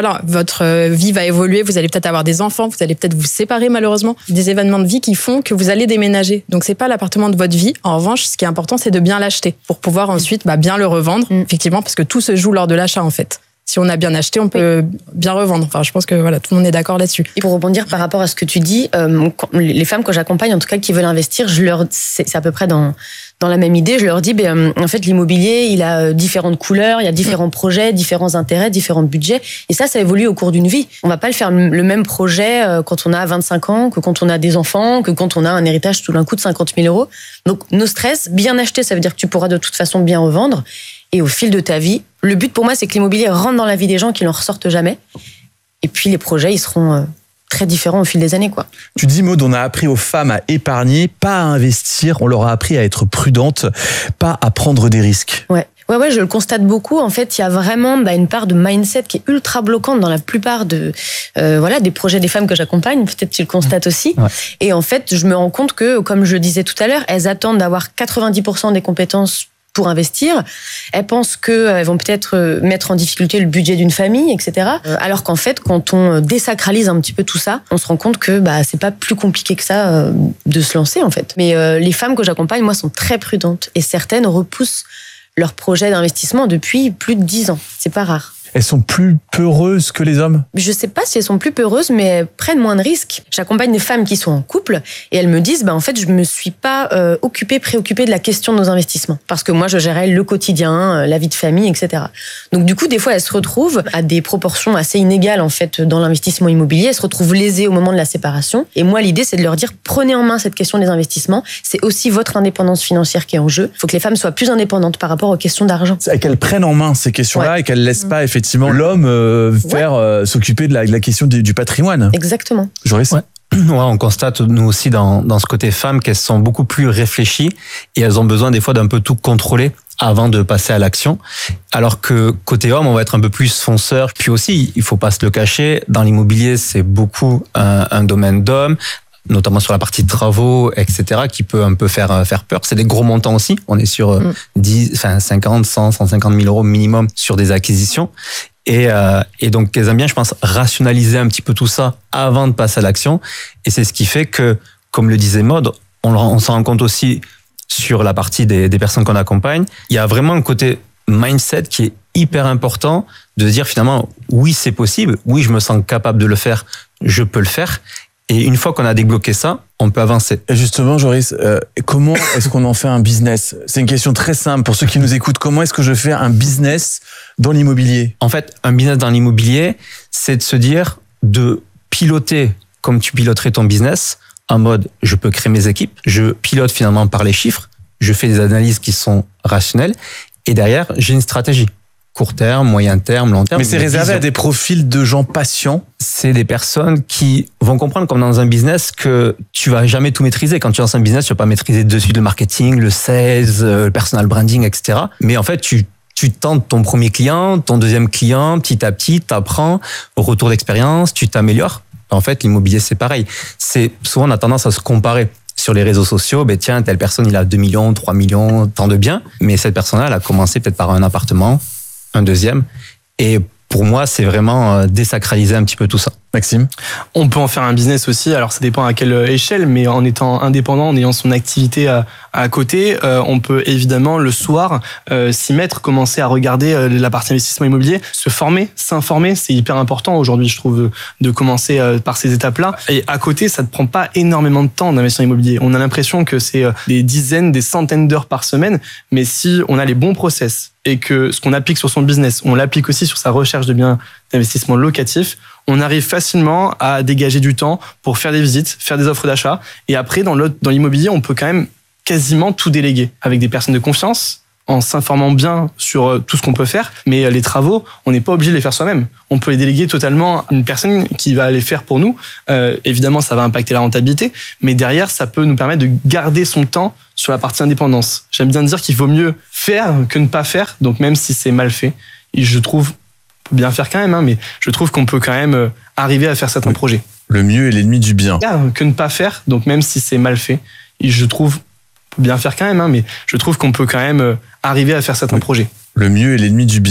votre vie va évoluer, vous allez peut-être avoir des enfants, vous allez peut-être vous séparer malheureusement, des événements de vie qui font que vous allez déménager. Donc c'est pas l'appartement de votre vie. En revanche, ce qui est important, c'est de bien l'acheter pour pouvoir ensuite bien le revendre, effectivement, parce que tout se joue lors de l'achat en fait. Si on a bien acheté, on peut bien revendre. Enfin, je pense que tout le monde est d'accord là-dessus. Et pour rebondir par rapport à ce que tu dis, les femmes que j'accompagne, en tout cas qui veulent investir, c'est à peu près dans la même idée. Je leur dis, en fait, l'immobilier, il a différentes couleurs, il y a différents projets, différents intérêts, différents budgets. Et ça évolue au cours d'une vie. On va pas le faire le même projet quand on a 25 ans, que quand on a des enfants, que quand on a un héritage tout d'un coup de 50 000 euros. Donc, no stress, bien acheter, ça veut dire que tu pourras de toute façon bien revendre. Et au fil de ta vie, le but pour moi, c'est que l'immobilier rentre dans la vie des gens, qu'ils n'en ressortent jamais. Et puis les projets, ils seront très différents au fil des années, quoi. Tu dis, Maud, on a appris aux femmes à épargner, pas à investir. On leur a appris à être prudentes, pas à prendre des risques. Ouais, je le constate beaucoup. En fait, il y a vraiment une part de mindset qui est ultra bloquante dans la plupart des projets des femmes que j'accompagne. Peut-être tu le constates aussi. Ouais. Et en fait, je me rends compte que, comme je le disais tout à l'heure, elles attendent d'avoir 90% des compétences pour investir. Elles pensent qu'elles vont peut-être mettre en difficulté le budget d'une famille, etc. Alors qu'en fait, quand on désacralise un petit peu tout ça, on se rend compte que c'est pas plus compliqué que ça de se lancer, en fait. Mais les femmes que j'accompagne, moi, sont très prudentes. Et certaines repoussent leur projet d'investissement depuis plus de 10 ans. C'est pas rare. Elles sont plus peureuses que les hommes? Je sais pas si elles sont plus peureuses, mais elles prennent moins de risques. J'accompagne des femmes qui sont en couple et elles me disent, en fait, je me suis pas préoccupée de la question de nos investissements. Parce que moi, je gérais le quotidien, la vie de famille, etc. Donc, du coup, des fois, elles se retrouvent à des proportions assez inégales, en fait, dans l'investissement immobilier. Elles se retrouvent lésées au moment de la séparation. Et moi, l'idée, c'est de leur dire, prenez en main cette question des investissements. C'est aussi votre indépendance financière qui est en jeu. Il faut que les femmes soient plus indépendantes par rapport aux questions d'argent. Et qu'elles prennent en main ces questions-là et qu'elles laissent pas, effectivement, l'homme s'occuper de la question du patrimoine. Exactement. Joris. On constate, nous aussi, dans ce côté femmes, qu'elles sont beaucoup plus réfléchies et elles ont besoin des fois d'un peu tout contrôler avant de passer à l'action. Alors que côté homme, on va être un peu plus fonceur. Puis aussi, il faut pas se le cacher, dans l'immobilier, c'est beaucoup un domaine d'hommes, notamment sur la partie travaux, etc., qui peut un peu faire peur. C'est des gros montants aussi. On est sur 50, 100, 150 000 euros minimum sur des acquisitions. Et donc, elles aiment bien, je pense, rationaliser un petit peu tout ça avant de passer à l'action. Et c'est ce qui fait que, comme le disait Maud, on s'en rend compte aussi sur la partie des personnes qu'on accompagne. Il y a vraiment un côté mindset qui est hyper important de dire finalement, oui, c'est possible. Oui, je me sens capable de le faire. Je peux le faire. Et une fois qu'on a débloqué ça, on peut avancer. Et justement, Joris, comment est-ce qu'on en fait un business? C'est une question très simple pour ceux qui nous écoutent. Comment est-ce que je fais un business dans l'immobilier? En fait, un business dans l'immobilier, c'est de se dire, de piloter comme tu piloterais ton business, en mode, je peux créer mes équipes, je pilote finalement par les chiffres, je fais des analyses qui sont rationnelles, et derrière, j'ai une stratégie. Court terme, moyen terme, long terme. Mais c'est réservé à des profils de gens patients. C'est des personnes qui vont comprendre, comme dans un business, que tu vas jamais tout maîtriser. Quand tu lances un business, tu vas pas maîtriser de suite le marketing, le sales, le personal branding, etc. Mais en fait, tu tu tentes ton premier client, ton deuxième client, petit à petit, t'apprends, au retour d'expérience, tu t'améliores. En fait, l'immobilier, c'est pareil. Souvent, on a tendance à se comparer. Sur les réseaux sociaux, tiens, telle personne, il a 2 millions, 3 millions, tant de biens. Mais cette personne-là, elle a commencé peut-être par un appartement, un deuxième. Et pour moi, c'est vraiment désacraliser un petit peu tout ça. Maxime ? On peut en faire un business aussi, alors ça dépend à quelle échelle, mais en étant indépendant, en ayant son activité à côté, on peut évidemment le soir s'y mettre, commencer à regarder la partie investissement immobilier, se former, s'informer, c'est hyper important aujourd'hui, je trouve, de commencer par ces étapes-là. Et à côté, ça ne prend pas énormément de temps d'investissement immobilier. On a l'impression que c'est des dizaines, des centaines d'heures par semaine, mais si on a les bons process et que ce qu'on applique sur son business, on l'applique aussi sur sa recherche de biens d'investissement locatif, on arrive facilement à dégager du temps pour faire des visites, faire des offres d'achat. Et après, dans l'immobilier, on peut quand même quasiment tout déléguer avec des personnes de confiance, en s'informant bien sur tout ce qu'on peut faire. Mais les travaux, on n'est pas obligé de les faire soi-même. On peut les déléguer totalement à une personne qui va les faire pour nous. Évidemment, ça va impacter la rentabilité, mais derrière, ça peut nous permettre de garder son temps sur la partie indépendance. J'aime bien dire qu'il vaut mieux faire que ne pas faire, donc même si c'est mal fait. Et je trouve, bien faire quand même, mais je trouve qu'on peut quand même arriver à faire certains projets. Le mieux est l'ennemi du bien. Que ne pas faire, donc même si c'est mal fait. Et je trouve, bien faire quand même, mais je trouve qu'on peut quand même arriver à faire certains projets. Le mieux est l'ennemi du bien.